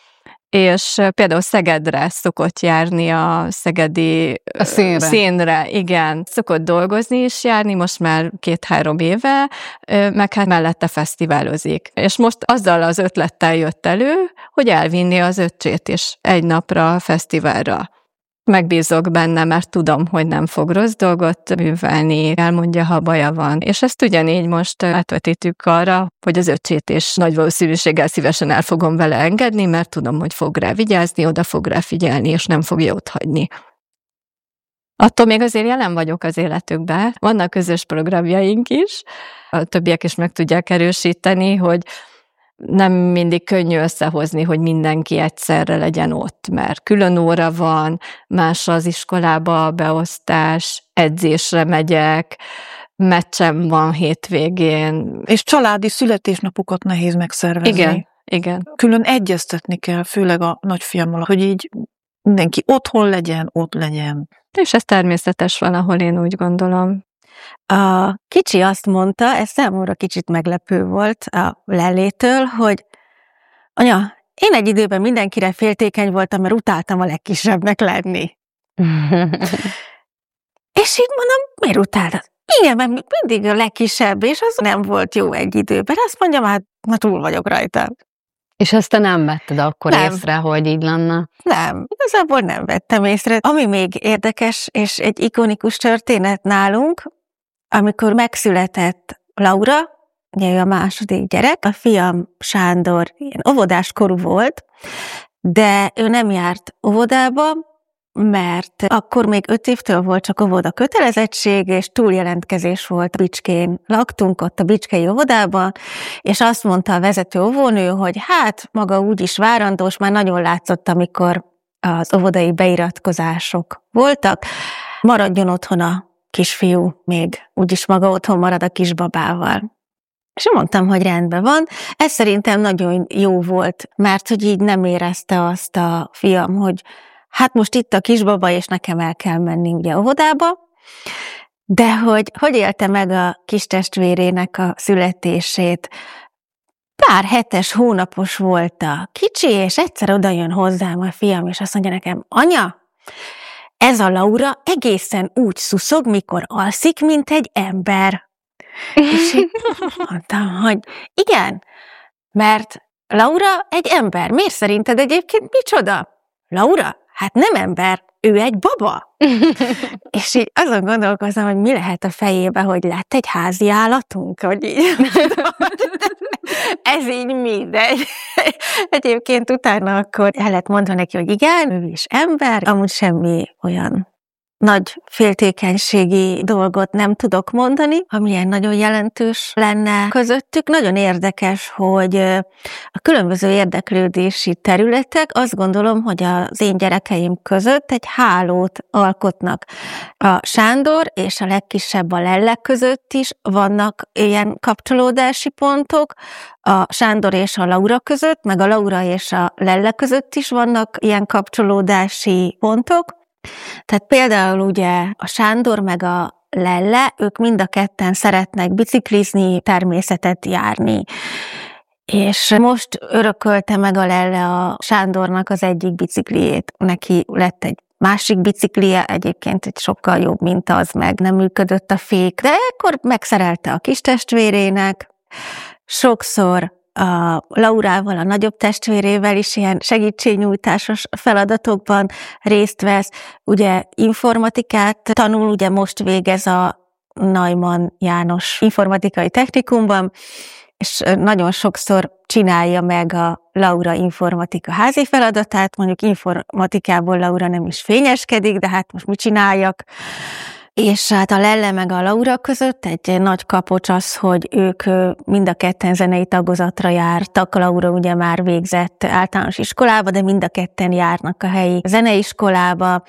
és például Szegedre szokott járni a szegedi színre, igen, szokott dolgozni is járni, most már 2-3 éve, meg hát mellette fesztiválozik. És most azzal az ötlettel jött elő, hogy elvinni az öccsét is egy napra a fesztiválra. Megbízok benne, mert tudom, hogy nem fog rossz dolgot művelni, elmondja, ha baja van. És ezt ugyanígy most átvetítjük arra, hogy az öccsét is nagy valószínűséggel szívesen el fogom vele engedni, mert tudom, hogy fog rá vigyázni, oda fog rá figyelni, és nem fogja otthagyni. Attól még azért jelen vagyok az életükben. Vannak közös programjaink is, a többiek is meg tudják erősíteni, hogy nem mindig könnyű összehozni, hogy mindenki egyszerre legyen ott, mert külön óra van, más az iskolába a beosztás, edzésre megyek, meccsem van hétvégén. És családi születésnapokat nehéz megszervezni. Igen. Külön egyeztetni kell, főleg a nagyfiammal, hogy így mindenki otthon legyen, ott legyen. És ez természetes van, ahol én úgy gondolom. A kicsi azt mondta, ez számomra kicsit meglepő volt a Lellétől, hogy anya, én egy időben mindenkire féltékeny voltam, mert utáltam a legkisebbnek lenni. És így mondom, miért utáltad? Igen, mert mindig a legkisebb, és az nem volt jó egy időben. Azt mondjam, hát túl vagyok rajta. És ezt te nem vetted akkor nem. Észre, hogy így lenne? Nem, igazából nem vettem észre. Ami még érdekes, és egy ikonikus történet nálunk, amikor megszületett Laura, ugye ő a második gyerek, a fiam Sándor ilyen óvodás korú volt, de ő nem járt óvodába, mert akkor még 5 évtől volt csak óvoda kötelezettség, és túljelentkezés volt. Bicskén laktunk ott a bicskei óvodában, és azt mondta a vezető óvónő, hogy hát maga úgyis várandós, már nagyon látszott, amikor az óvodai beiratkozások voltak, maradjon otthon a kisfiú, még úgyis maga otthon marad a kisbabával. És mondtam, hogy rendben van. Ez szerintem nagyon jó volt, mert hogy így nem érezte azt a fiam, hogy hát most itt a kisbaba, és nekem el kell menni ugye óvodába, de hogy élte meg a kis testvérének a születését. Pár hetes, hónapos volt a kicsi, és egyszer oda jön hozzám a fiam, és azt mondja nekem, anya, ez a Laura egészen úgy szuszog, mikor alszik, mint egy ember. És én mondtam, hogy igen, mert Laura egy ember. Miért szerinted egyébként micsoda? Laura? Hát nem ember, ő egy baba. És így azon gondolkozom, hogy mi lehet a fejébe, hogy lett egy házi állatunk, hogy így, ez így mindegy. Egyébként utána akkor el lehet mondani neki, hogy igen, ő is ember, amúgy semmi olyan nagy féltékenységi dolgot nem tudok mondani, ami ilyen nagyon jelentős lenne közöttük. Nagyon érdekes, hogy a különböző érdeklődési területek, azt gondolom, hogy az én gyerekeim között egy hálót alkotnak. A Sándor és a legkisebb a Lelle között is vannak ilyen kapcsolódási pontok, a Sándor és a Laura között, meg a Laura és a Lelle között is vannak ilyen kapcsolódási pontok. Tehát például ugye a Sándor meg a Lelle, ők mind a ketten szeretnek biciklizni, természetet járni. És most örökölte meg a Lelle a Sándornak az egyik bicikliét. Neki lett egy másik biciklije, egyébként egy sokkal jobb, mint az, meg nem működött a fék, de akkor megszerelte a kis testvérének. sokszor a Laurával, a nagyobb testvérével is ilyen segítségnyújtásos feladatokban részt vesz. Ugye informatikát tanul, ugye most végez a Neumann János Informatikai Technikumban, és nagyon sokszor csinálja meg a Laura informatika házi feladatát, mondjuk informatikából Laura nem is fényeskedik, de hát most mit csináljak? És hát a Lelle meg a Laura között egy nagy kapocs az, hogy ők mind a ketten zenei tagozatra jártak. Laura ugye már végzett általános iskolába, de mind a ketten járnak a helyi zeneiskolába,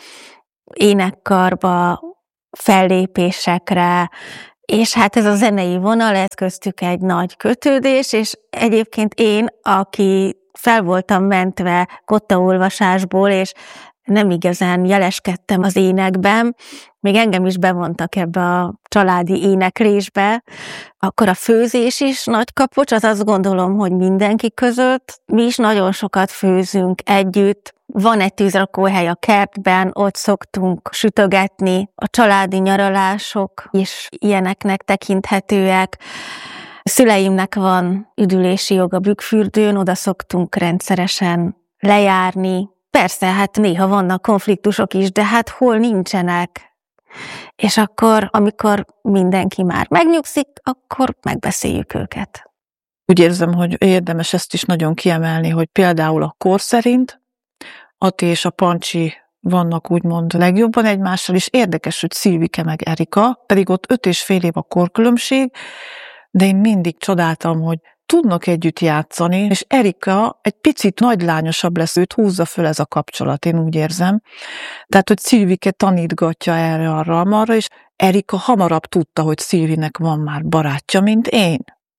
énekkarba, fellépésekre, és hát ez a zenei vonal, ez köztük egy nagy kötődés, és egyébként én, aki fel voltam mentve kottaolvasásból, és nem igazán jeleskedtem az énekben, még engem is bevontak ebbe a családi éneklésbe, akkor a főzés is nagy kapocs, az azt gondolom, hogy mindenki között. Mi is nagyon sokat főzünk együtt, van egy tűzrakóhely a kertben, ott szoktunk sütögetni, a családi nyaralások is ilyeneknek tekinthetőek. Szüleimnek van üdülési jog a Bükkfürdőn, oda szoktunk rendszeresen lejárni. Persze, hát néha vannak konfliktusok is, de hát hol nincsenek. És akkor, amikor mindenki már megnyugszik, akkor megbeszéljük őket. Úgy érzem, hogy érdemes ezt is nagyon kiemelni, hogy például a kor szerint Ati és a Pancsi vannak úgymond legjobban egymással, és érdekes, hogy Szilvike meg Erika, pedig ott 5,5 év a korkülönbség, de én mindig csodáltam, hogy tudnak együtt játszani, és Erika egy picit nagylányosabb lesz, őt húzza föl ez a kapcsolat, én úgy érzem. Tehát, hogy Szilvike tanítgatja erre arra, és Erika hamarabb tudta, hogy Szilvinek van már barátja, mint én.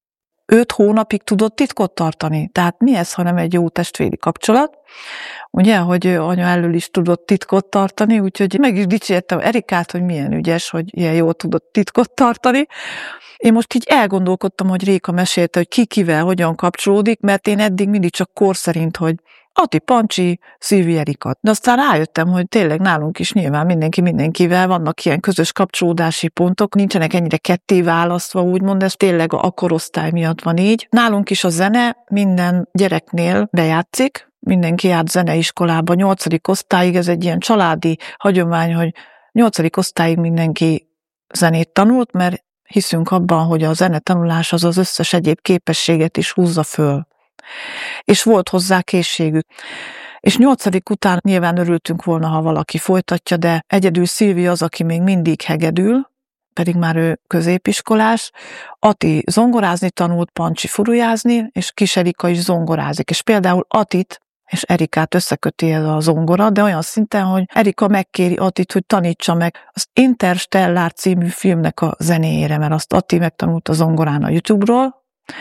5 hónapig tudott titkot tartani. Tehát mi ez, hanem egy jó testvéri kapcsolat? Ugye, hogy anya elől is tudott titkot tartani, úgyhogy meg is dicsértem Erikát, hogy milyen ügyes, hogy ilyen jól tudott titkot tartani. Én most így elgondolkodtam, hogy Réka mesélte, hogy ki kivel hogyan kapcsolódik, mert én eddig mindig csak kor szerint, hogy Ati, Pancsi, Szilvi, Erika. De aztán rájöttem, hogy tényleg nálunk is nyilván mindenki mindenkivel vannak ilyen közös kapcsolódási pontok, nincsenek ennyire ketté választva, úgymond, ez tényleg a korosztály miatt van így. Nálunk is a zene minden gyereknél bejátszik, mindenki járt zeneiskolába, 8. osztályig, ez egy ilyen családi hagyomány, hogy 8. osztályig mindenki zenét tanult, mert hiszünk abban, hogy a zenetanulás az összes egyéb képességet is húzza föl. És volt hozzá készségük. És 8. után nyilván örültünk volna, ha valaki folytatja, de egyedül Szilvi az, aki még mindig hegedül, pedig már ő középiskolás. Ati zongorázni tanult, Pancsi furujázni, és kis Erika is zongorázik. És például Atit és Erikát összeköti ez a zongora, de olyan szinten, hogy Erika megkéri Atit, hogy tanítsa meg az Interstellar című filmnek a zenéjére, mert azt Ati megtanult a zongorán a YouTube-ról,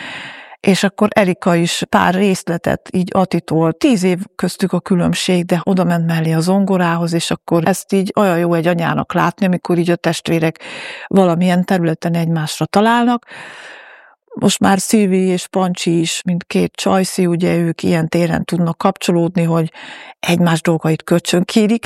és akkor Erika is pár részletet így Atitól, 10 év köztük a különbség, de oda ment mellé a zongorához, és akkor ezt így olyan jó egy anyának látni, amikor így a testvérek valamilyen területen egymásra találnak. Most már Szilvi és Pancsi is, mint 2 csajszi, ugye ők ilyen téren tudnak kapcsolódni, hogy egymás dolgait kölcsönkérik.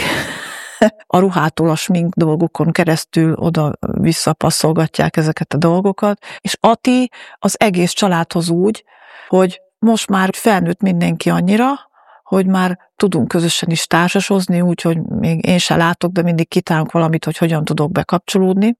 A ruhától a smink dolgokon keresztül oda-vissza passzolgatják ezeket a dolgokat. És Ati az egész családhoz úgy, hogy most már felnőtt mindenki annyira, hogy már tudunk közösen is társasozni, úgyhogy még én se látok, de mindig kitálunk valamit, hogy hogyan tudok bekapcsolódni.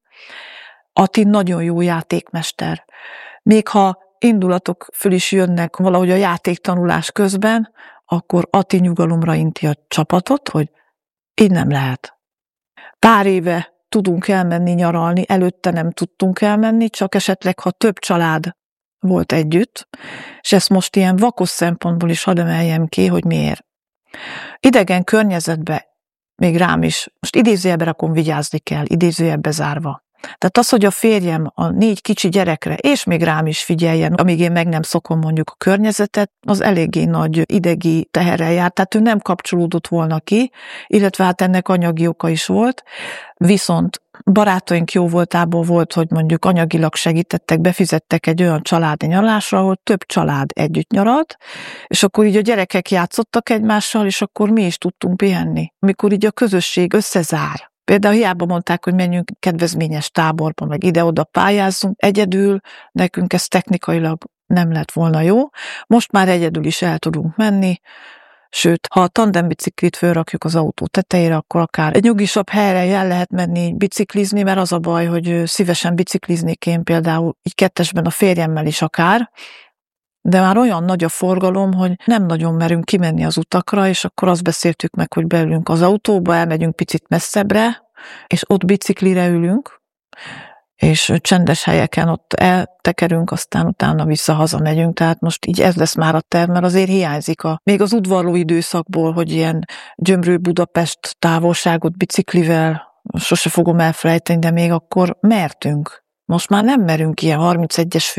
Ati nagyon jó játékmester. Még ha indulatok föl is jönnek valahogy a játéktanulás közben, akkor Ati nyugalomra inti a csapatot, hogy így nem lehet. Pár éve tudunk elmenni nyaralni, előtte nem tudtunk elmenni, csak esetleg, ha több család volt együtt, és ezt most ilyen vakos szempontból is hadd emeljem ki, hogy miért. Idegen környezetbe, még rám is, most idézőjelbe rakom, vigyázni kell, idézőjelbe zárva. Tehát az, hogy a férjem a 4 kicsi gyerekre, és még rám is figyeljen, amíg én meg nem szokom mondjuk a környezetet, az eléggé nagy idegi teherrel járt, tehát ő nem kapcsolódott volna ki, illetve hát ennek anyagi oka is volt, viszont barátaink jó voltából volt, hogy mondjuk anyagilag segítettek, befizettek egy olyan családi nyaralásra, ahol több család együtt nyaralt, és akkor így a gyerekek játszottak egymással, és akkor mi is tudtunk pihenni, amikor így a közösség összezár. Például hiába mondták, hogy menjünk kedvezményes táborba, meg ide-oda pályázzunk, egyedül nekünk ez technikailag nem lett volna jó. Most már egyedül is el tudunk menni, sőt, ha a tandembiciklit fölrakjuk az autó tetejére, akkor akár egy nyugisabb helyre el lehet menni biciklizni, mert az a baj, hogy szívesen bicikliznék én például így kettesben a férjemmel is akár, de már olyan nagy a forgalom, hogy nem nagyon merünk kimenni az utakra, és akkor azt beszéltük meg, hogy beülünk az autóba, elmegyünk picit messzebbre, és ott biciklire ülünk, és csendes helyeken ott eltekerünk, aztán utána vissza-haza megyünk, tehát most így ez lesz már a terv, mert azért hiányzik még az udvarló időszakból, hogy ilyen Gyömrő-Budapest távolságot biciklivel, sose fogom elfelejteni, de még akkor mertünk. Most már nem merünk ilyen 31-es